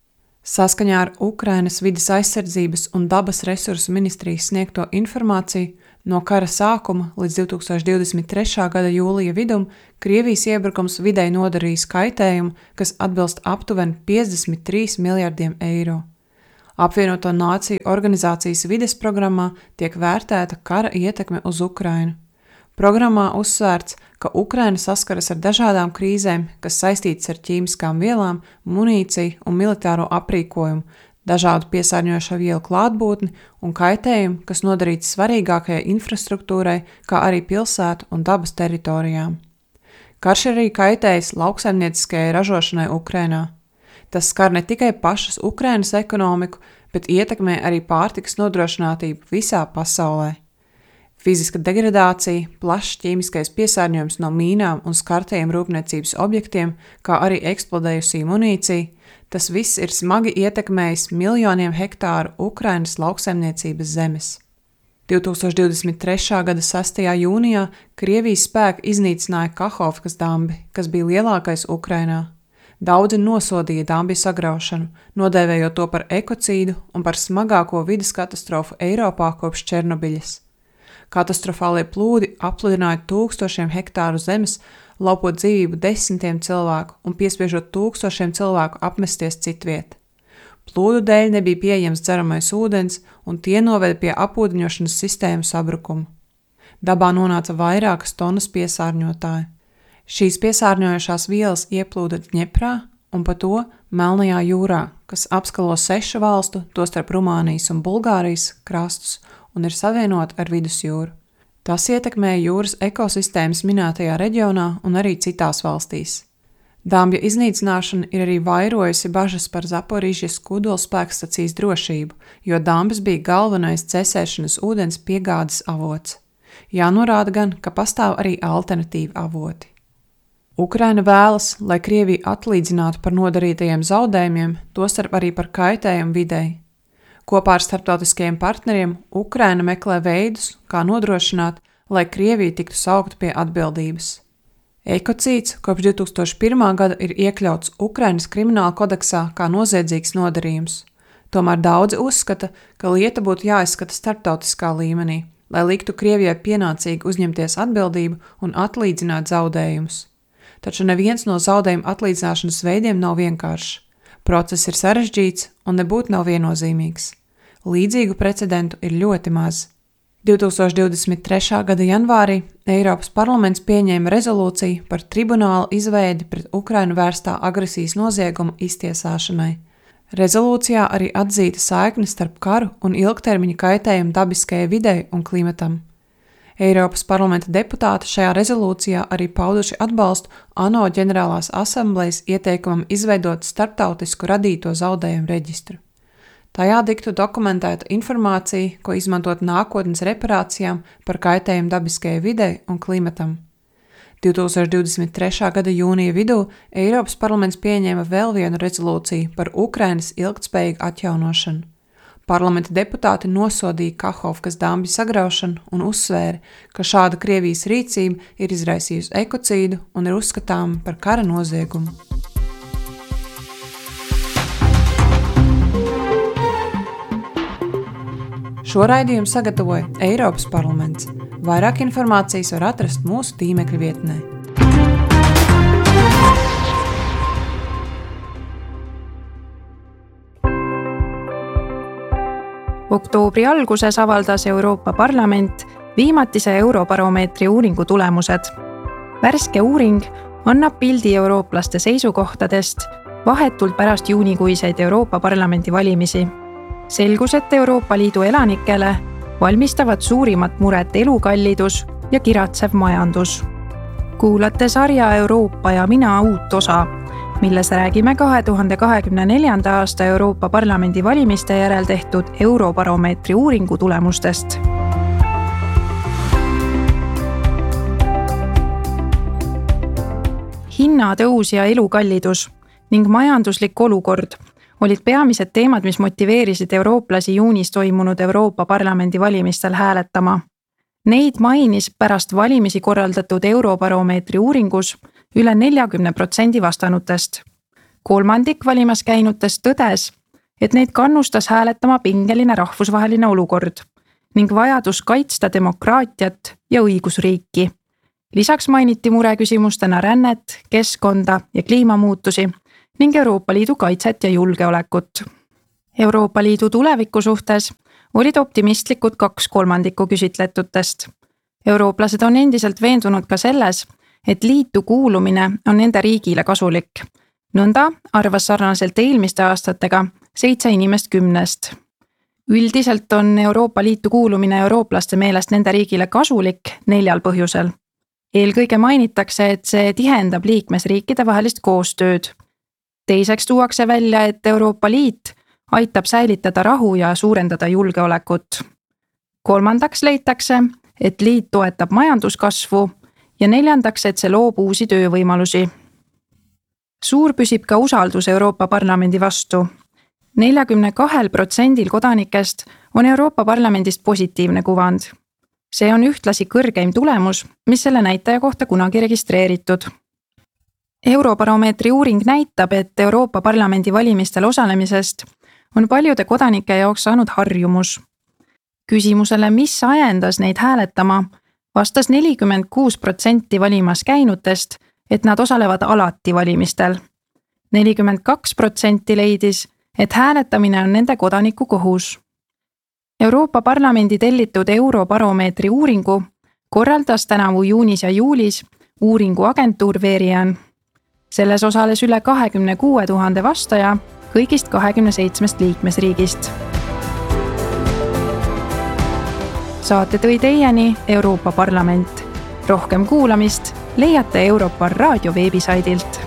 Saskaņā ar Ukrainas vides aizsardzības un dabas resursu ministrijas sniegto informāciju, no kara sākuma līdz 2023. Gada jūlija vidum Krievijas iebrukums videi nodarījis kaitējumu, kas atbilst aptuveni 53 miljardiem eiro. Apvienoto Nāciju organizācijas vides programmā tiek vērtēta kara ietekme uz Ukrainu. Programmā uzsvērts, ka Ukraina saskaras ar dažādām krīzēm, kas saistītas ar ķīmiskām vielām, munīciju un militāro aprīkojumu, dažādu piesārņojošo vielu klātbūtni un kaitējumu, kas nodarīts svarīgākajai infrastruktūrai, kā arī pilsētu un dabas teritorijām. Karš arī kaitējis lauksaimnieciskajai ražošanai Ukrainā. Tas skar ne tikai pašas Ukrainas ekonomiku, bet ietekmē arī pārtikas nodrošinātību visā pasaulē. Fiziska degradācija, plašs ķīmiskais piesārņojums no mīnām un skartajiem rūpniecības objektiem, kā arī eksplodējusī munīcija, tas viss ir smagi ietekmējis miljoniem hektāru Ukrainas lauksaimniecības zemes. 2023. Gada 6. jūnijā Krievijas spēki iznīcināja Kahovkas dambi, kas bija lielākais Ukrainā. Daudzi nosodīja dambi sagraušanu, nodēvējot to par ekocīdu un par smagāko vides katastrofu Eiropā kopš Černobiļas. Katastrofālie plūdi apludināja tūkstošiem hektāru zemes, laupot dzīvību desmitiem cilvēku un piespiežot tūkstošiem cilvēku apmesties citviet. Plūdu dēļ nebija pieejams dzeramais ūdens, un tie noveda pie apūdeņošanas sistēmu sabrukuma. Dabā nonāca vairākas tonnas piesārņotāju. Šīs piesārņojošās vielas ieplūda Dņeprā un pa to Melnajā jūrā, kas apskalo 6 valstu, tostarp Rumānijas un Bulgārijas krastus, un ir savienota ar vidusjūru. Tas ietekmēja jūras ekosistēmas minētajā reģionā un arī citās valstīs. Dambja iznīcināšana ir arī vairojusi bažas par Zaporižjas kodolspēkstacijas drošību, jo dambis bija galvenais dzēsēšanas ūdens piegādes avots. Jānorāda gan, ka pastāv arī alternatīvi avoti. Ukraina vēlas, lai Krievija atlīdzinātu par nodarītajiem zaudējumiem, tostarp arī par kaitējumu videi. Kopā ar starptautiskajiem partneriem Ukraina meklē veidus, kā nodrošināt, lai Krievija tiktu saukta pie atbildības. Ekocīds kopš 2001. Gada ir iekļauts Ukrainas krimināla kodeksā kā noziedzīgs nodarījums. Tomēr daudzi uzskata, ka lieta būtu jāizskata starptautiskā līmenī, lai liktu Krievijai pienācīgi uzņemties atbildību un atlīdzināt zaudējumus. Taču neviens no zaudējuma atlīdzināšanas veidiem nav vienkāršs. Process ir sarežģīts un nebūtu nav viennozīmīgs. Līdzīgu precedentu ir ļoti maz. 2023. Gada janvārī Eiropas parlaments pieņēma rezolūciju par tribunāla izveidi pret Ukrainu vērstā agresijas nozieguma iztiesāšanai. Rezolūcijā arī atzīta saikne starp karu un ilgtermiņa kaitējumu dabiskajai videi un klimatam. Eiropas parlamenta deputāti šajā rezolūcijā arī pauduši atbalstu ANO ģenerālās asamblejas ieteikumam izveidot starptautisku radīto zaudējumu reģistru. Tajā tiktu dokumentēta informācija, ko izmantot nākotnes reparācijām par kaitējumu dabiskajai videi un klimatam. 2023. Gada jūnija vidū Eiropas parlaments pieņēma vēl vienu rezolūciju par Ukrainas ilgtspējīgu atjaunošanu. Parlamenta deputāti nosodīja Kahovkas dambja sagraušanu un uzsvēra, ka šāda Krievijas rīcība ir izraisījusi ekocīdu un ir uzskatāma par kara noziegumu. Šo raidījumu sagatavoja Eiropas parlaments. Vairāk informācijas var atrast mūsu tīmekļa vietnē. Oktoobri alguses avaldas Euroopa Parlament viimatise Eurobaromeetri uuringu tulemused. Värske uuring annab pildi eurooplaste seisukohtadest vahetult pärast juunikuiseid Euroopa Parlamendi valimisi. Selgus, et Euroopa Liidu elanikele valmistavad suurimat muret elukallidus ja kiratsev majandus. Kuulate sarja Euroopa ja mina uut osa, milles räägime 2024. aasta Euroopa Parlamendi valimiste järel tehtud Eurobaromeetri uuringu tulemustest. Hinnatõus ja elukallidus ning majanduslik olukord olid peamised teemad, mis motiveerisid eurooplasi juunis toimunud Euroopa Parlamendi valimistel hääletama. Neid mainis pärast valimisi korraldatud Eurobaromeetri uuringus üle 40% vastanutest. Kolmandik valimas käinutest tõdes, et neid kannustas hääletama pingeline rahvusvaheline olukord ning vajadus kaitsta demokraatiat ja õigusriiki. Lisaks mainiti mureküsimustena rännet, keskkonda ja kliimamuutusi ning Euroopa Liidu kaitset ja julgeolekut. Euroopa Liidu tuleviku suhtes olid optimistlikud 2/3 küsitletutest. Eurooplased on endiselt veendunud ka selles, et liitu kuulumine on nende riigile kasulik. Nõnda arvas sarnaselt eelmiste aastatega 7 inimest 10. Üldiselt on Euroopa Liitu kuulumine eurooplaste meelest nende riigile kasulik 4 põhjusel. Eelkõige mainitakse, et see tihendab liikmesriikide vahelist koostööd. Teiseks tuuakse välja, et Euroopa Liit aitab säilitada rahu ja suurendada julgeolekut. Kolmandaks leitakse, et liit toetab majanduskasvu ja neljandaks, et see loob uusi töövõimalusi. Suur püsib ka usaldus Euroopa Parlamendi vastu. 42% kodanikest on Euroopa Parlamendist positiivne kuvand. See on ühtlasi kõrgeim tulemus, mis selle näitaja kohta kunagi registreeritud. Eurobaromeetri uuring näitab, et Euroopa Parlamendi valimistel osalemisest on paljude kodanike jaoks saanud harjumus. Küsimusele, mis ajendas neid hääletama, vastas 46% valimas käinutest, et nad osalevad alati valimistel. 42% leidis, et hääletamine on nende kodaniku kohus. Euroopa Parlamendi tellitud Eurobaromeetri uuringu korraldas tänavu juunis ja juulis uuringuagentuur Verian. Selles osales üle 26 000 vastaja kõigist 27 liikmesriigist. Saate tõi teieni Euroopa Parlament. Rohkem kuulamist leiate Euroopa Raadio veebisaidilt.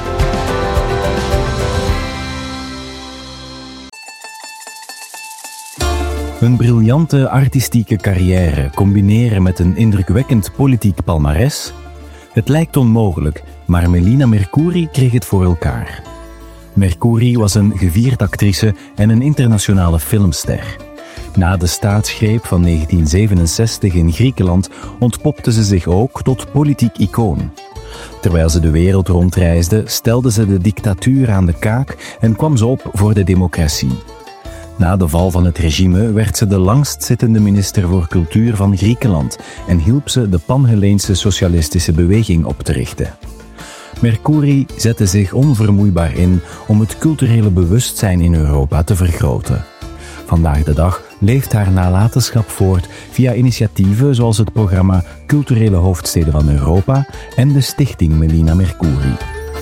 Een briljante artistieke carrière combineren met een indrukwekkend politiek palmares? Het lijkt onmogelijk, maar Melina Mercouri kreeg het voor elkaar. Mercouri was een gevierd actrice en een internationale filmster. Na de staatsgreep van 1967 in Griekenland ontpopte ze zich ook tot politiek icoon. Terwijl ze de wereld rondreisde, stelde ze de dictatuur aan de kaak en kwam ze op voor de democratie. Na de val van het regime werd ze de langstzittende minister voor cultuur van Griekenland en hielp ze de Pan-Helleense socialistische beweging op te richten. Mercouri zette zich onvermoeibaar in om het culturele bewustzijn in Europa te vergroten. Vandaag de dag leeft haar nalatenschap voort via initiatieven zoals het programma Culturele Hoofdsteden van Europa en de stichting Melina Mercouri.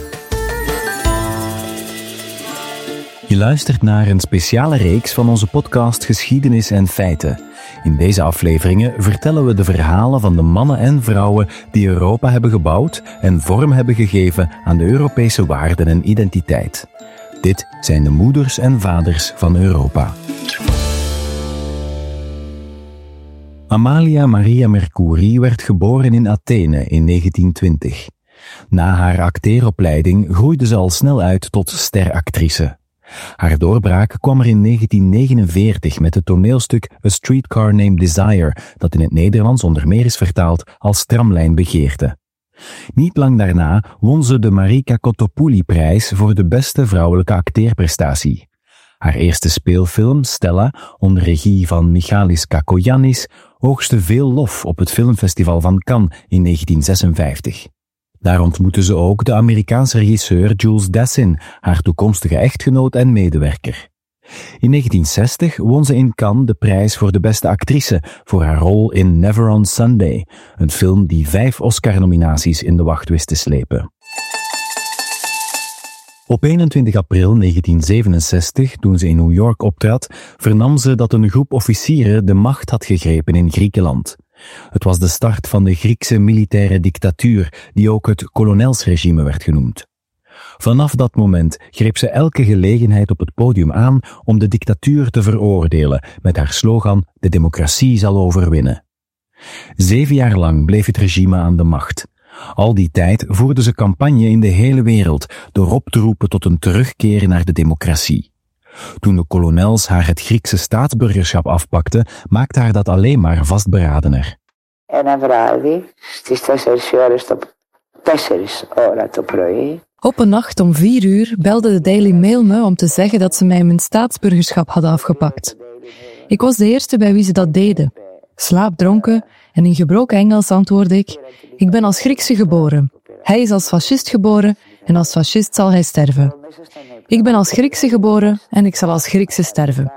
Je luistert naar een speciale reeks van onze podcast Geschiedenis en Feiten. In deze afleveringen vertellen we de verhalen van de mannen en vrouwen die Europa hebben gebouwd en vorm hebben gegeven aan de Europese waarden en identiteit. Dit zijn de moeders en vaders van Europa. Amalia Maria Mercouri werd geboren in Athene in 1920. Na haar acteeropleiding groeide ze al snel uit tot steractrice. Haar doorbraak kwam er in 1949 met het toneelstuk A Streetcar Named Desire, dat in het Nederlands onder meer is vertaald als Tramlijnbegeerte. Niet lang daarna won ze de Marika Kottopouli-prijs voor de beste vrouwelijke acteerprestatie. Haar eerste speelfilm, Stella, onder regie van Michalis Kakoyannis, oogste veel lof op het filmfestival van Cannes in 1956. Daar ontmoette ze ook de Amerikaanse regisseur Jules Dassin, haar toekomstige echtgenoot en medewerker. In 1960 won ze in Cannes de prijs voor de beste actrice voor haar rol in Never on Sunday, een film die 5 Oscar-nominaties in de wacht wist te slepen. Op 21 april 1967, toen ze in New York optrad, vernam ze dat een groep officieren de macht had gegrepen in Griekenland. Het was de start van de Griekse militaire dictatuur, die ook het kolonelsregime werd genoemd. Vanaf dat moment greep ze elke gelegenheid op het podium aan om de dictatuur te veroordelen, met haar slogan "De democratie zal overwinnen". 7 jaar lang bleef het regime aan de macht. Al die tijd voerde ze campagne in de hele wereld door op te roepen tot een terugkeer naar de democratie. Toen de kolonels haar het Griekse staatsburgerschap afpakten, maakte haar dat alleen maar vastberadener. Ένα βράδυ, στις 4 ώρα το πρωί, Op een nacht om 4 uur belde de Daily Mail me om te zeggen dat ze mij mijn staatsburgerschap hadden afgepakt. Ik was de eerste bij wie ze dat deden. Slaapdronken en in gebroken Engels antwoordde ik ben als Griekse geboren. Hij is als fascist geboren en als fascist zal hij sterven. Ik ben als Griekse geboren en ik zal als Griekse sterven.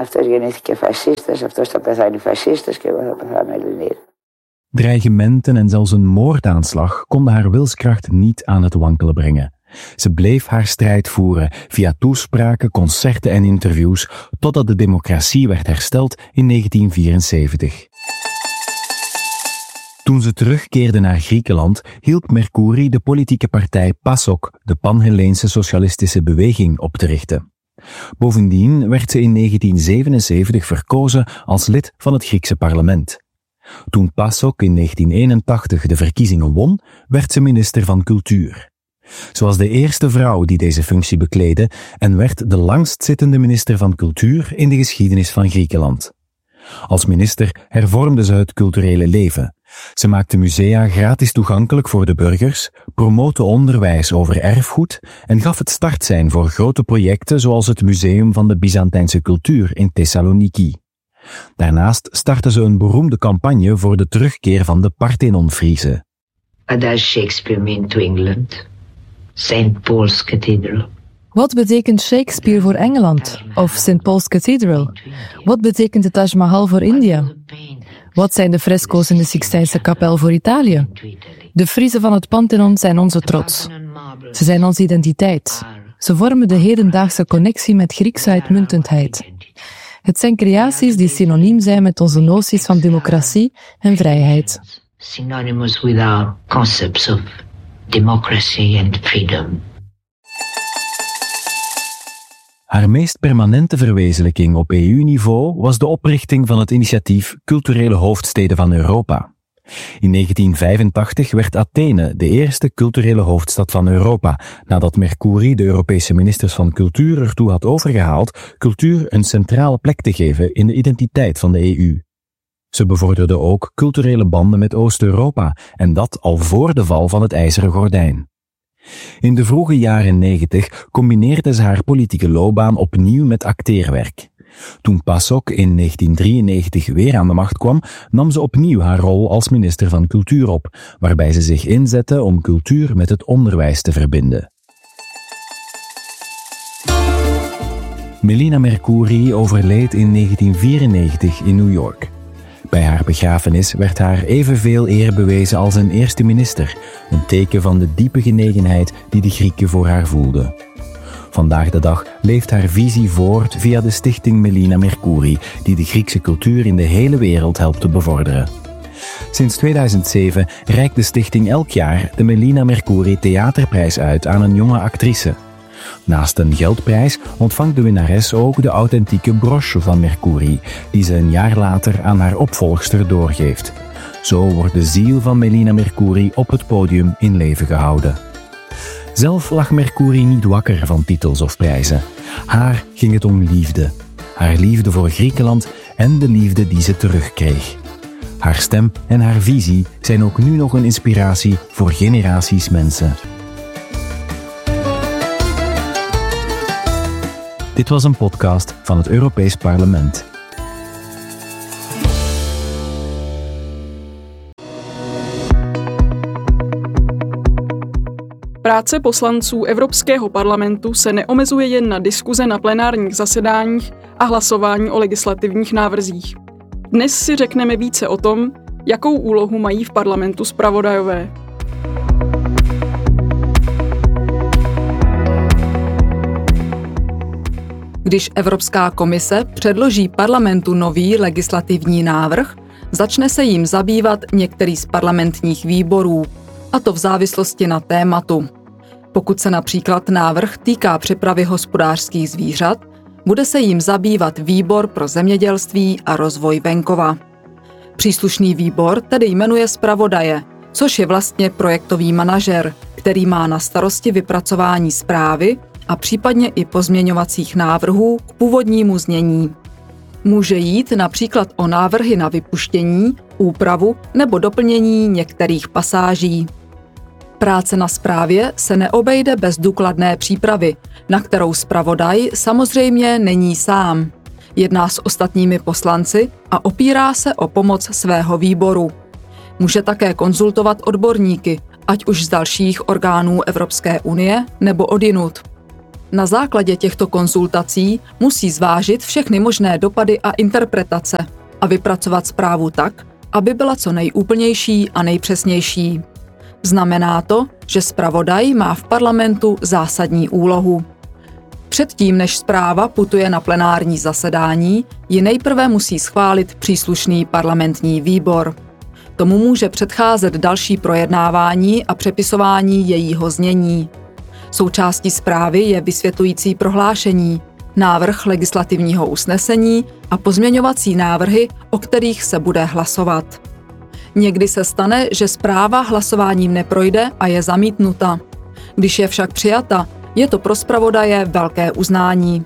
Dreigementen en zelfs een moordaanslag konden haar wilskracht niet aan het wankelen brengen. Ze bleef haar strijd voeren via toespraken, concerten en interviews, totdat de democratie werd hersteld in 1974. Toen ze terugkeerde naar Griekenland, hielp Mercouri de politieke partij PASOK, de Pan-Helleense Socialistische Beweging, op te richten. Bovendien werd ze in 1977 verkozen als lid van het Griekse parlement. Toen PASOK in 1981 de verkiezingen won, werd ze minister van Cultuur. Ze was de eerste vrouw die deze functie bekleedde en werd de langstzittende minister van Cultuur in de geschiedenis van Griekenland. Als minister hervormde ze het culturele leven. Ze maakte musea gratis toegankelijk voor de burgers, promote onderwijs over erfgoed en gaf het startsein voor grote projecten zoals het Museum van de Byzantijnse Cultuur in Thessaloniki. Daarnaast startte ze een beroemde campagne voor de terugkeer van de Parthenon-Friezen. What does Shakespeare mean to England? St. Paul's Cathedral. Wat betekent Shakespeare voor Engeland? Of St. Paul's Cathedral? Wat betekent de Taj Mahal voor India? Wat zijn de fresco's in de Sixtijnse kapel voor Italië? De Friezen van het Pantheon zijn onze trots. Ze zijn onze identiteit. Ze vormen de hedendaagse connectie met Griekse uitmuntendheid. Het zijn creaties die synoniem zijn met onze noties van democratie en vrijheid. Synonymous with our concepts of democracy and freedom. Haar meest permanente verwezenlijking op EU-niveau was de oprichting van het initiatief Culturele Hoofdsteden van Europa. In 1985 werd Athene de eerste culturele hoofdstad van Europa, nadat Mercouri de Europese ministers van Cultuur ertoe had overgehaald cultuur een centrale plek te geven in de identiteit van de EU. Ze bevorderde ook culturele banden met Oost-Europa, en dat al voor de val van het IJzeren Gordijn. In de vroege jaren 90 combineerde ze haar politieke loopbaan opnieuw met acteerwerk. Toen PASOK in 1993 weer aan de macht kwam, nam ze opnieuw haar rol als minister van Cultuur op, waarbij ze zich inzette om cultuur met het onderwijs te verbinden. Melina Mercouri overleed in 1994 in New York. Bij haar begrafenis werd haar evenveel eer bewezen als een eerste minister, een teken van de diepe genegenheid die de Grieken voor haar voelden. Vandaag de dag leeft haar visie voort via de stichting Melina Mercouri, die de Griekse cultuur in de hele wereld helpt te bevorderen. Sinds 2007 reikt de stichting elk jaar de Melina Mercouri Theaterprijs uit aan een jonge actrice. Naast een geldprijs ontvangt de winnares ook de authentieke broche van Mercouri, die ze een jaar later aan haar opvolgster doorgeeft. Zo wordt de ziel van Melina Mercouri op het podium in leven gehouden. Zelf lag Mercouri niet wakker van titels of prijzen. Haar ging het om liefde. Haar liefde voor Griekenland en de liefde die ze terugkreeg. Haar stem en haar visie zijn ook nu nog een inspiratie voor generaties mensen. Dit was een podcast van het Europees Parlement. Práce poslanců Evropského parlamentu se neomezuje jen na diskuze na plenárních zasedáních a hlasování o legislativních návrzích. Dnes si řekneme více o tom, jakou úlohu mají v parlamentu zpravodajové. Když Evropská komise předloží parlamentu nový legislativní návrh, začne se jím zabývat některý z parlamentních výborů, a to v závislosti na tématu. Pokud se například návrh týká přepravy hospodářských zvířat, bude se jím zabývat výbor pro zemědělství a rozvoj venkova. Příslušný výbor tedy jmenuje zpravodaje, což je vlastně projektový manažer, který má na starosti vypracování zprávy a případně i pozměňovacích návrhů k původnímu znění. Může jít například o návrhy na vypuštění, úpravu nebo doplnění některých pasáží. Práce na zprávě se neobejde bez důkladné přípravy, na kterou zpravodaj samozřejmě není sám. Jedná s ostatními poslanci a opírá se o pomoc svého výboru. Může také konzultovat odborníky, ať už z dalších orgánů Evropské unie nebo odjinud. Na základě těchto konzultací musí zvážit všechny možné dopady a interpretace a vypracovat zprávu tak, aby byla co nejúplnější a nejpřesnější. Znamená to, že zpravodaj má v parlamentu zásadní úlohu. Předtím, než zpráva putuje na plenární zasedání, ji nejprve musí schválit příslušný parlamentní výbor. Tomu může předcházet další projednávání a přepisování jejího znění. Součástí zprávy je vysvětlující prohlášení, návrh legislativního usnesení a pozměňovací návrhy, o kterých se bude hlasovat. Někdy se stane, že zpráva hlasováním neprojde a je zamítnuta. Když je však přijata, je to pro zpravodaje velké uznání.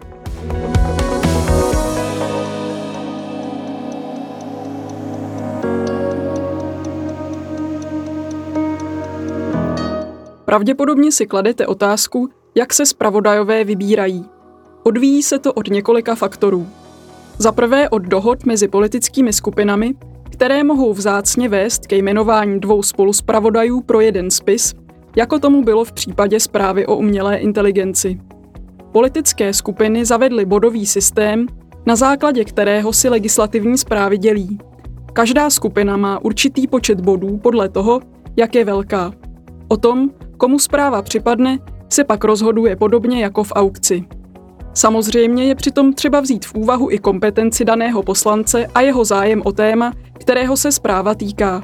Pravděpodobně si kladete otázku, jak se zpravodajové vybírají. Odvíjí se to od několika faktorů. Za prvé od dohod mezi politickými skupinami, které mohou vzácně vést ke jmenování 2 spoluzpravodajů pro jeden spis, jako tomu bylo v případě zprávy o umělé inteligenci. Politické skupiny zavedly bodový systém, na základě kterého si legislativní zprávy dělí. Každá skupina má určitý počet bodů podle toho, jak je velká. O tom, komu zpráva připadne, se pak rozhoduje podobně jako v aukci. Samozřejmě je přitom třeba vzít v úvahu i kompetenci daného poslance a jeho zájem o téma, kterého se zpráva týká.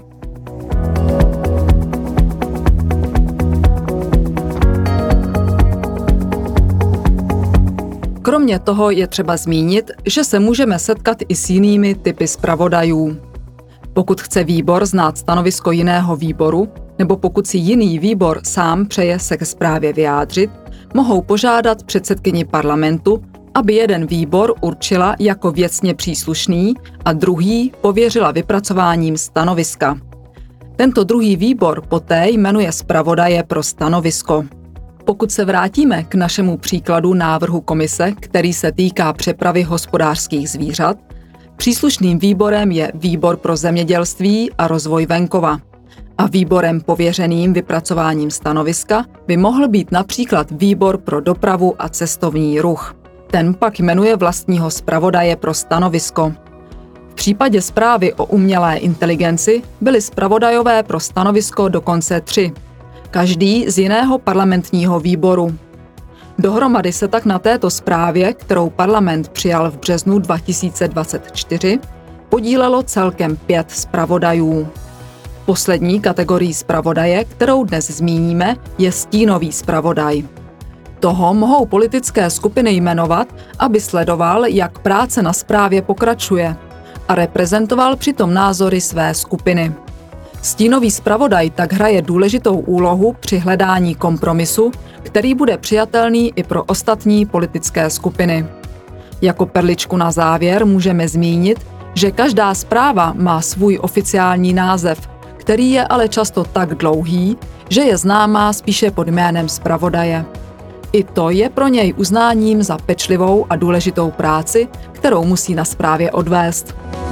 Kromě toho je třeba zmínit, že se můžeme setkat i s jinými typy zpravodajů. Pokud chce výbor znát stanovisko jiného výboru, nebo pokud si jiný výbor sám přeje se ke zprávě vyjádřit, mohou požádat předsedkyni parlamentu, aby jeden výbor určila jako věcně příslušný a druhý pověřila vypracováním stanoviska. Tento druhý výbor poté jmenuje zpravodaje pro stanovisko. Pokud se vrátíme k našemu příkladu návrhu komise, který se týká přepravy hospodářských zvířat, příslušným výborem je Výbor pro zemědělství a rozvoj venkova. A výborem pověřeným vypracováním stanoviska by mohl být například Výbor pro dopravu a cestovní ruch. Ten pak jmenuje vlastního zpravodaje pro stanovisko. V případě zprávy o umělé inteligenci byli zpravodajové pro stanovisko dokonce 3, každý z jiného parlamentního výboru. Dohromady se tak na této zprávě, kterou parlament přijal v březnu 2024, podílelo celkem 5 zpravodajů. Poslední kategorii zpravodaje, kterou dnes zmíníme, je stínový zpravodaj. Toho mohou politické skupiny jmenovat, aby sledoval, jak práce na zprávě pokračuje a reprezentoval přitom názory své skupiny. Stínový zpravodaj tak hraje důležitou úlohu při hledání kompromisu, který bude přijatelný i pro ostatní politické skupiny. Jako perličku na závěr můžeme zmínit, že každá zpráva má svůj oficiální název, který je ale často tak dlouhý, že je známá spíše pod jménem zpravodaje. I to je pro něj uznáním za pečlivou a důležitou práci, kterou musí na zprávě odvést.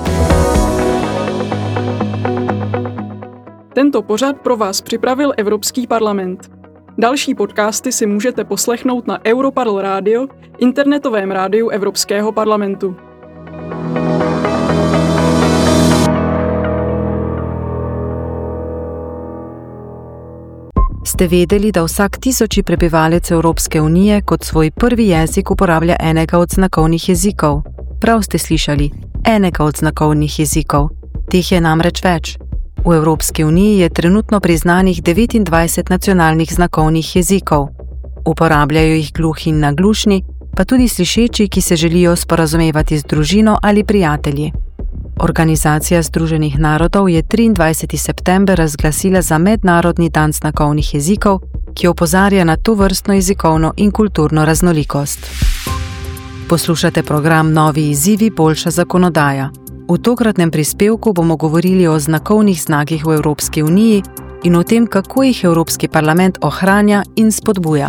Tento pořad pro vás připravil Evropský parlament. Další podcasty si můžete poslechnout na Europarl Radio, internetovém rádiu Evropského parlamentu. Ste vedeli, da vsak 1000 prebivalec Evropske unije kot svoj prvi jezik uporablja enega od znakovnih jezikov? Prav ste slišali, enega od znakovnih jezikov. Teh je namreč več. V Evropski uniji je trenutno priznanih 29 nacionalnih znakovnih jezikov. Uporabljajo jih gluhi in naglušni, pa tudi slišeči, ki se želijo sporazumevati z družino ali prijatelji. Organizacija Združenih narodov je 23. september razglasila za Mednarodni dan znakovnih jezikov, ki opozarja na tovrstno jezikovno in kulturno raznolikost. Poslušate program Novi izzivi, boljša zakonodaja. V tokratnem prispevku bomo govorili o znakovnih znakih v Evropski uniji, in o tem, kako jih Evropski parlament ohranja in spodbuja.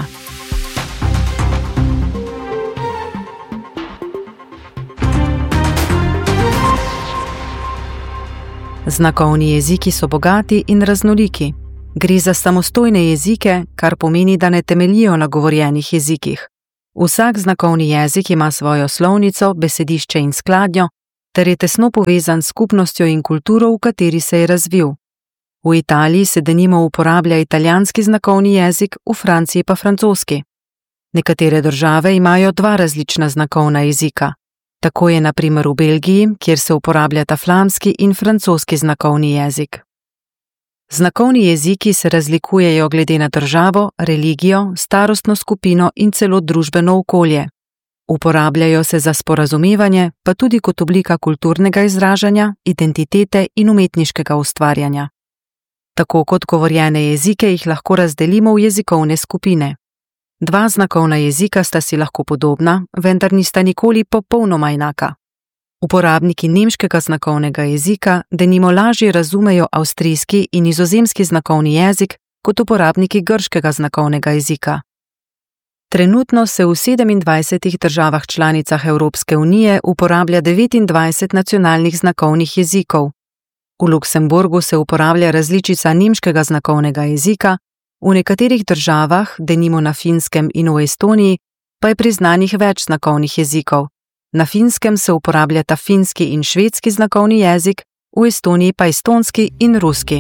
Znakovni jeziki so bogati in raznoliki. Gre za samostojne jezike, kar pomeni, da ne temeljijo na govorjenih jezikih. Vsak znakovni jezik ima svojo slovnico, besedišče in skladnjo, ter je tesno povezan s skupnostjo in kulturo, v kateri se je razvil. V Italiji se denimo uporablja italijanski znakovni jezik, v Franciji pa francoski. Nekatere države imajo dva različna znakovna jezika. Tako je na primer v Belgiji, kjer se uporabljata flamski in francoski znakovni jezik. Znakovni jeziki se razlikujejo glede na državo, religijo, starostno skupino in celo družbeno okolje. Uporabljajo se za sporazumevanje, pa tudi kot oblika kulturnega izražanja, identitete in umetniškega ustvarjanja. Tako kot govorjene jezike jih lahko razdelimo v jezikovne skupine. Dva znakovna jezika sta si lahko podobna, vendar nista nikoli popolnoma enaka. Uporabniki nemškega znakovnega jezika denimo lažje razumejo avstrijski in nizozemski znakovni jezik kot uporabniki grškega znakovnega jezika. Trenutno se v 27 državah članicah Evropske unije uporablja 29 nacionalnih znakovnih jezikov. V Luksemburgu se uporablja različica nemškega znakovnega jezika, v nekaterih državah, denimo na Finskem in v Estoniji, pa je priznanih več znakovnih jezikov. Na Finskem se uporabljata finski in švedski znakovni jezik, v Estoniji pa estonski in ruski.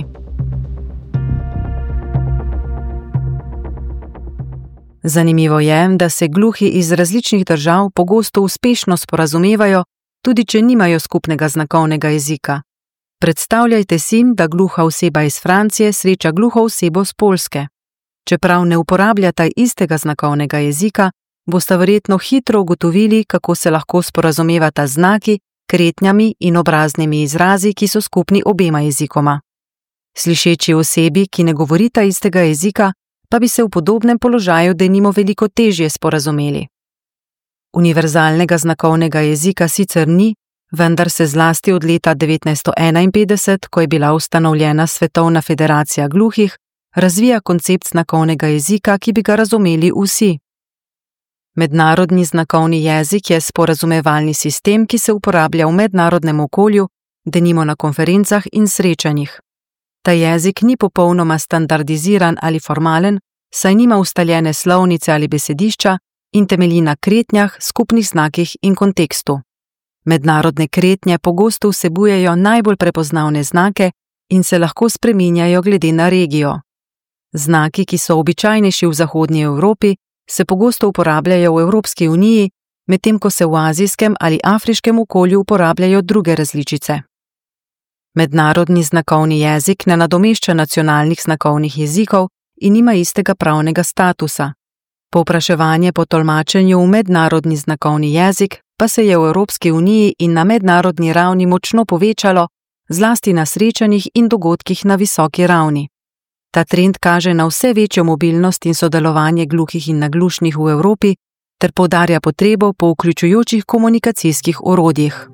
Zanimivo je, da se gluhi iz različnih držav pogosto uspešno sporazumevajo, tudi če nimajo skupnega znakovnega jezika. Predstavljajte si, da gluha oseba iz Francije sreča gluho osebo z Poljske. Čeprav ne uporabljata istega znakovnega jezika, boste verjetno hitro ugotovili, kako se lahko sporazumevata znaki, kretnjami in obraznimi izrazi, ki so skupni obema jezikoma. Slišeči osebi, ki ne govorita istega jezika, pa bi se v podobnem položaju denimo veliko težje sporazumeli. Univerzalnega znakovnega jezika sicer ni, vendar se zlasti od leta 1951, ko je bila ustanovljena Svetovna federacija gluhih, razvija koncept znakovnega jezika, ki bi ga razumeli vsi. Mednarodni znakovni jezik je sporazumevalni sistem, ki se uporablja v mednarodnem okolju, denimo na konferencah in srečanjih. Ta jezik ni popolnoma standardiziran ali formalen, saj nima ustaljene slovnice ali besedišča in temelji na kretnjah, skupnih znakih in kontekstu. Mednarodne kretnje pogosto vsebujejo najbolj prepoznavne znake in se lahko spreminjajo glede na regijo. Znaki, ki so običajnejši v zahodnji Evropi, se pogosto uporabljajo v Evropski uniji, medtem ko se v azijskem ali afriškem okolju uporabljajo druge različice. Mednarodni znakovni jezik ne nadomešča nacionalnih znakovnih jezikov in nima istega pravnega statusa. Povpraševanje po tolmačenju v mednarodni znakovni jezik pa se je v Evropski uniji in na mednarodni ravni močno povečalo, zlasti na srečanjih in dogodkih na visoki ravni. Ta trend kaže na vse večjo mobilnost in sodelovanje gluhih in naglušnih v Evropi ter poudarja potrebo po vključujočih komunikacijskih orodjih.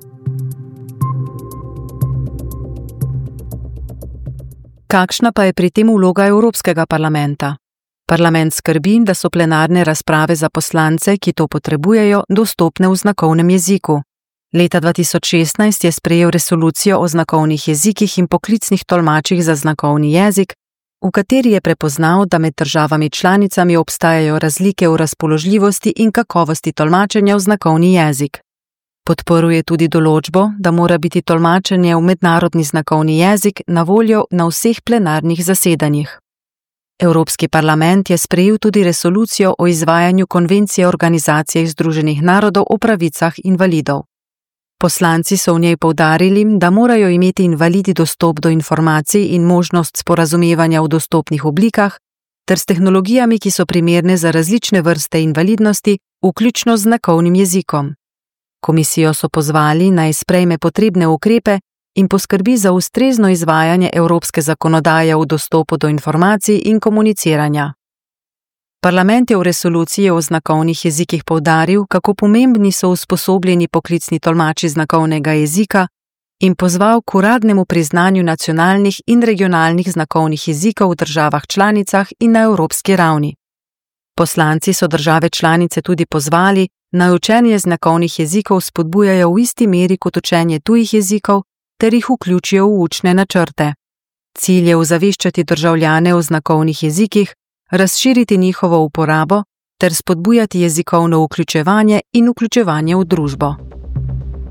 Kakšna pa je pri tem vloga Evropskega parlamenta? Parlament skrbi, da so plenarne razprave za poslance, ki to potrebujejo, dostopne v znakovnem jeziku. Leta 2016 je sprejel resolucijo o znakovnih jezikih in poklicnih tolmačih za znakovni jezik, v kateri je prepoznal, da med državami članicami obstajajo razlike v razpoložljivosti in kakovosti tolmačenja v znakovni jezik. Podprl je tudi določbo, da mora biti tolmačenje v mednarodni znakovni jezik na voljo na vseh plenarnih zasedanjih. Evropski parlament je sprejel tudi resolucijo o izvajanju konvencije Organizacije združenih narodov o pravicah invalidov. Poslanci so v njej poudarili, da morajo imeti invalidi dostop do informacij in možnost sporazumevanja v dostopnih oblikah, ter s tehnologijami, ki so primerne za različne vrste invalidnosti, vključno z znakovnim jezikom. Komisijo so pozvali, naj sprejme potrebne ukrepe in poskrbi za ustrezno izvajanje evropske zakonodaje v dostopu do informacij in komuniciranja. Parlament je v resoluciji o znakovnih jezikih poudaril, kako pomembni so usposobljeni poklicni tolmači znakovnega jezika in pozval k uradnemu priznanju nacionalnih in regionalnih znakovnih jezikov v državah članicah in na evropski ravni. Poslanci so države članice tudi pozvali, naj učenje znakovnih jezikov spodbujajo v isti meri kot učenje tujih jezikov ter jih vključijo v učne načrte. Cilj je ozaveščati državljane o znakovnih jezikih, razširiti njihovo uporabo ter spodbujati jezikovno vključevanje in vključevanje v družbo.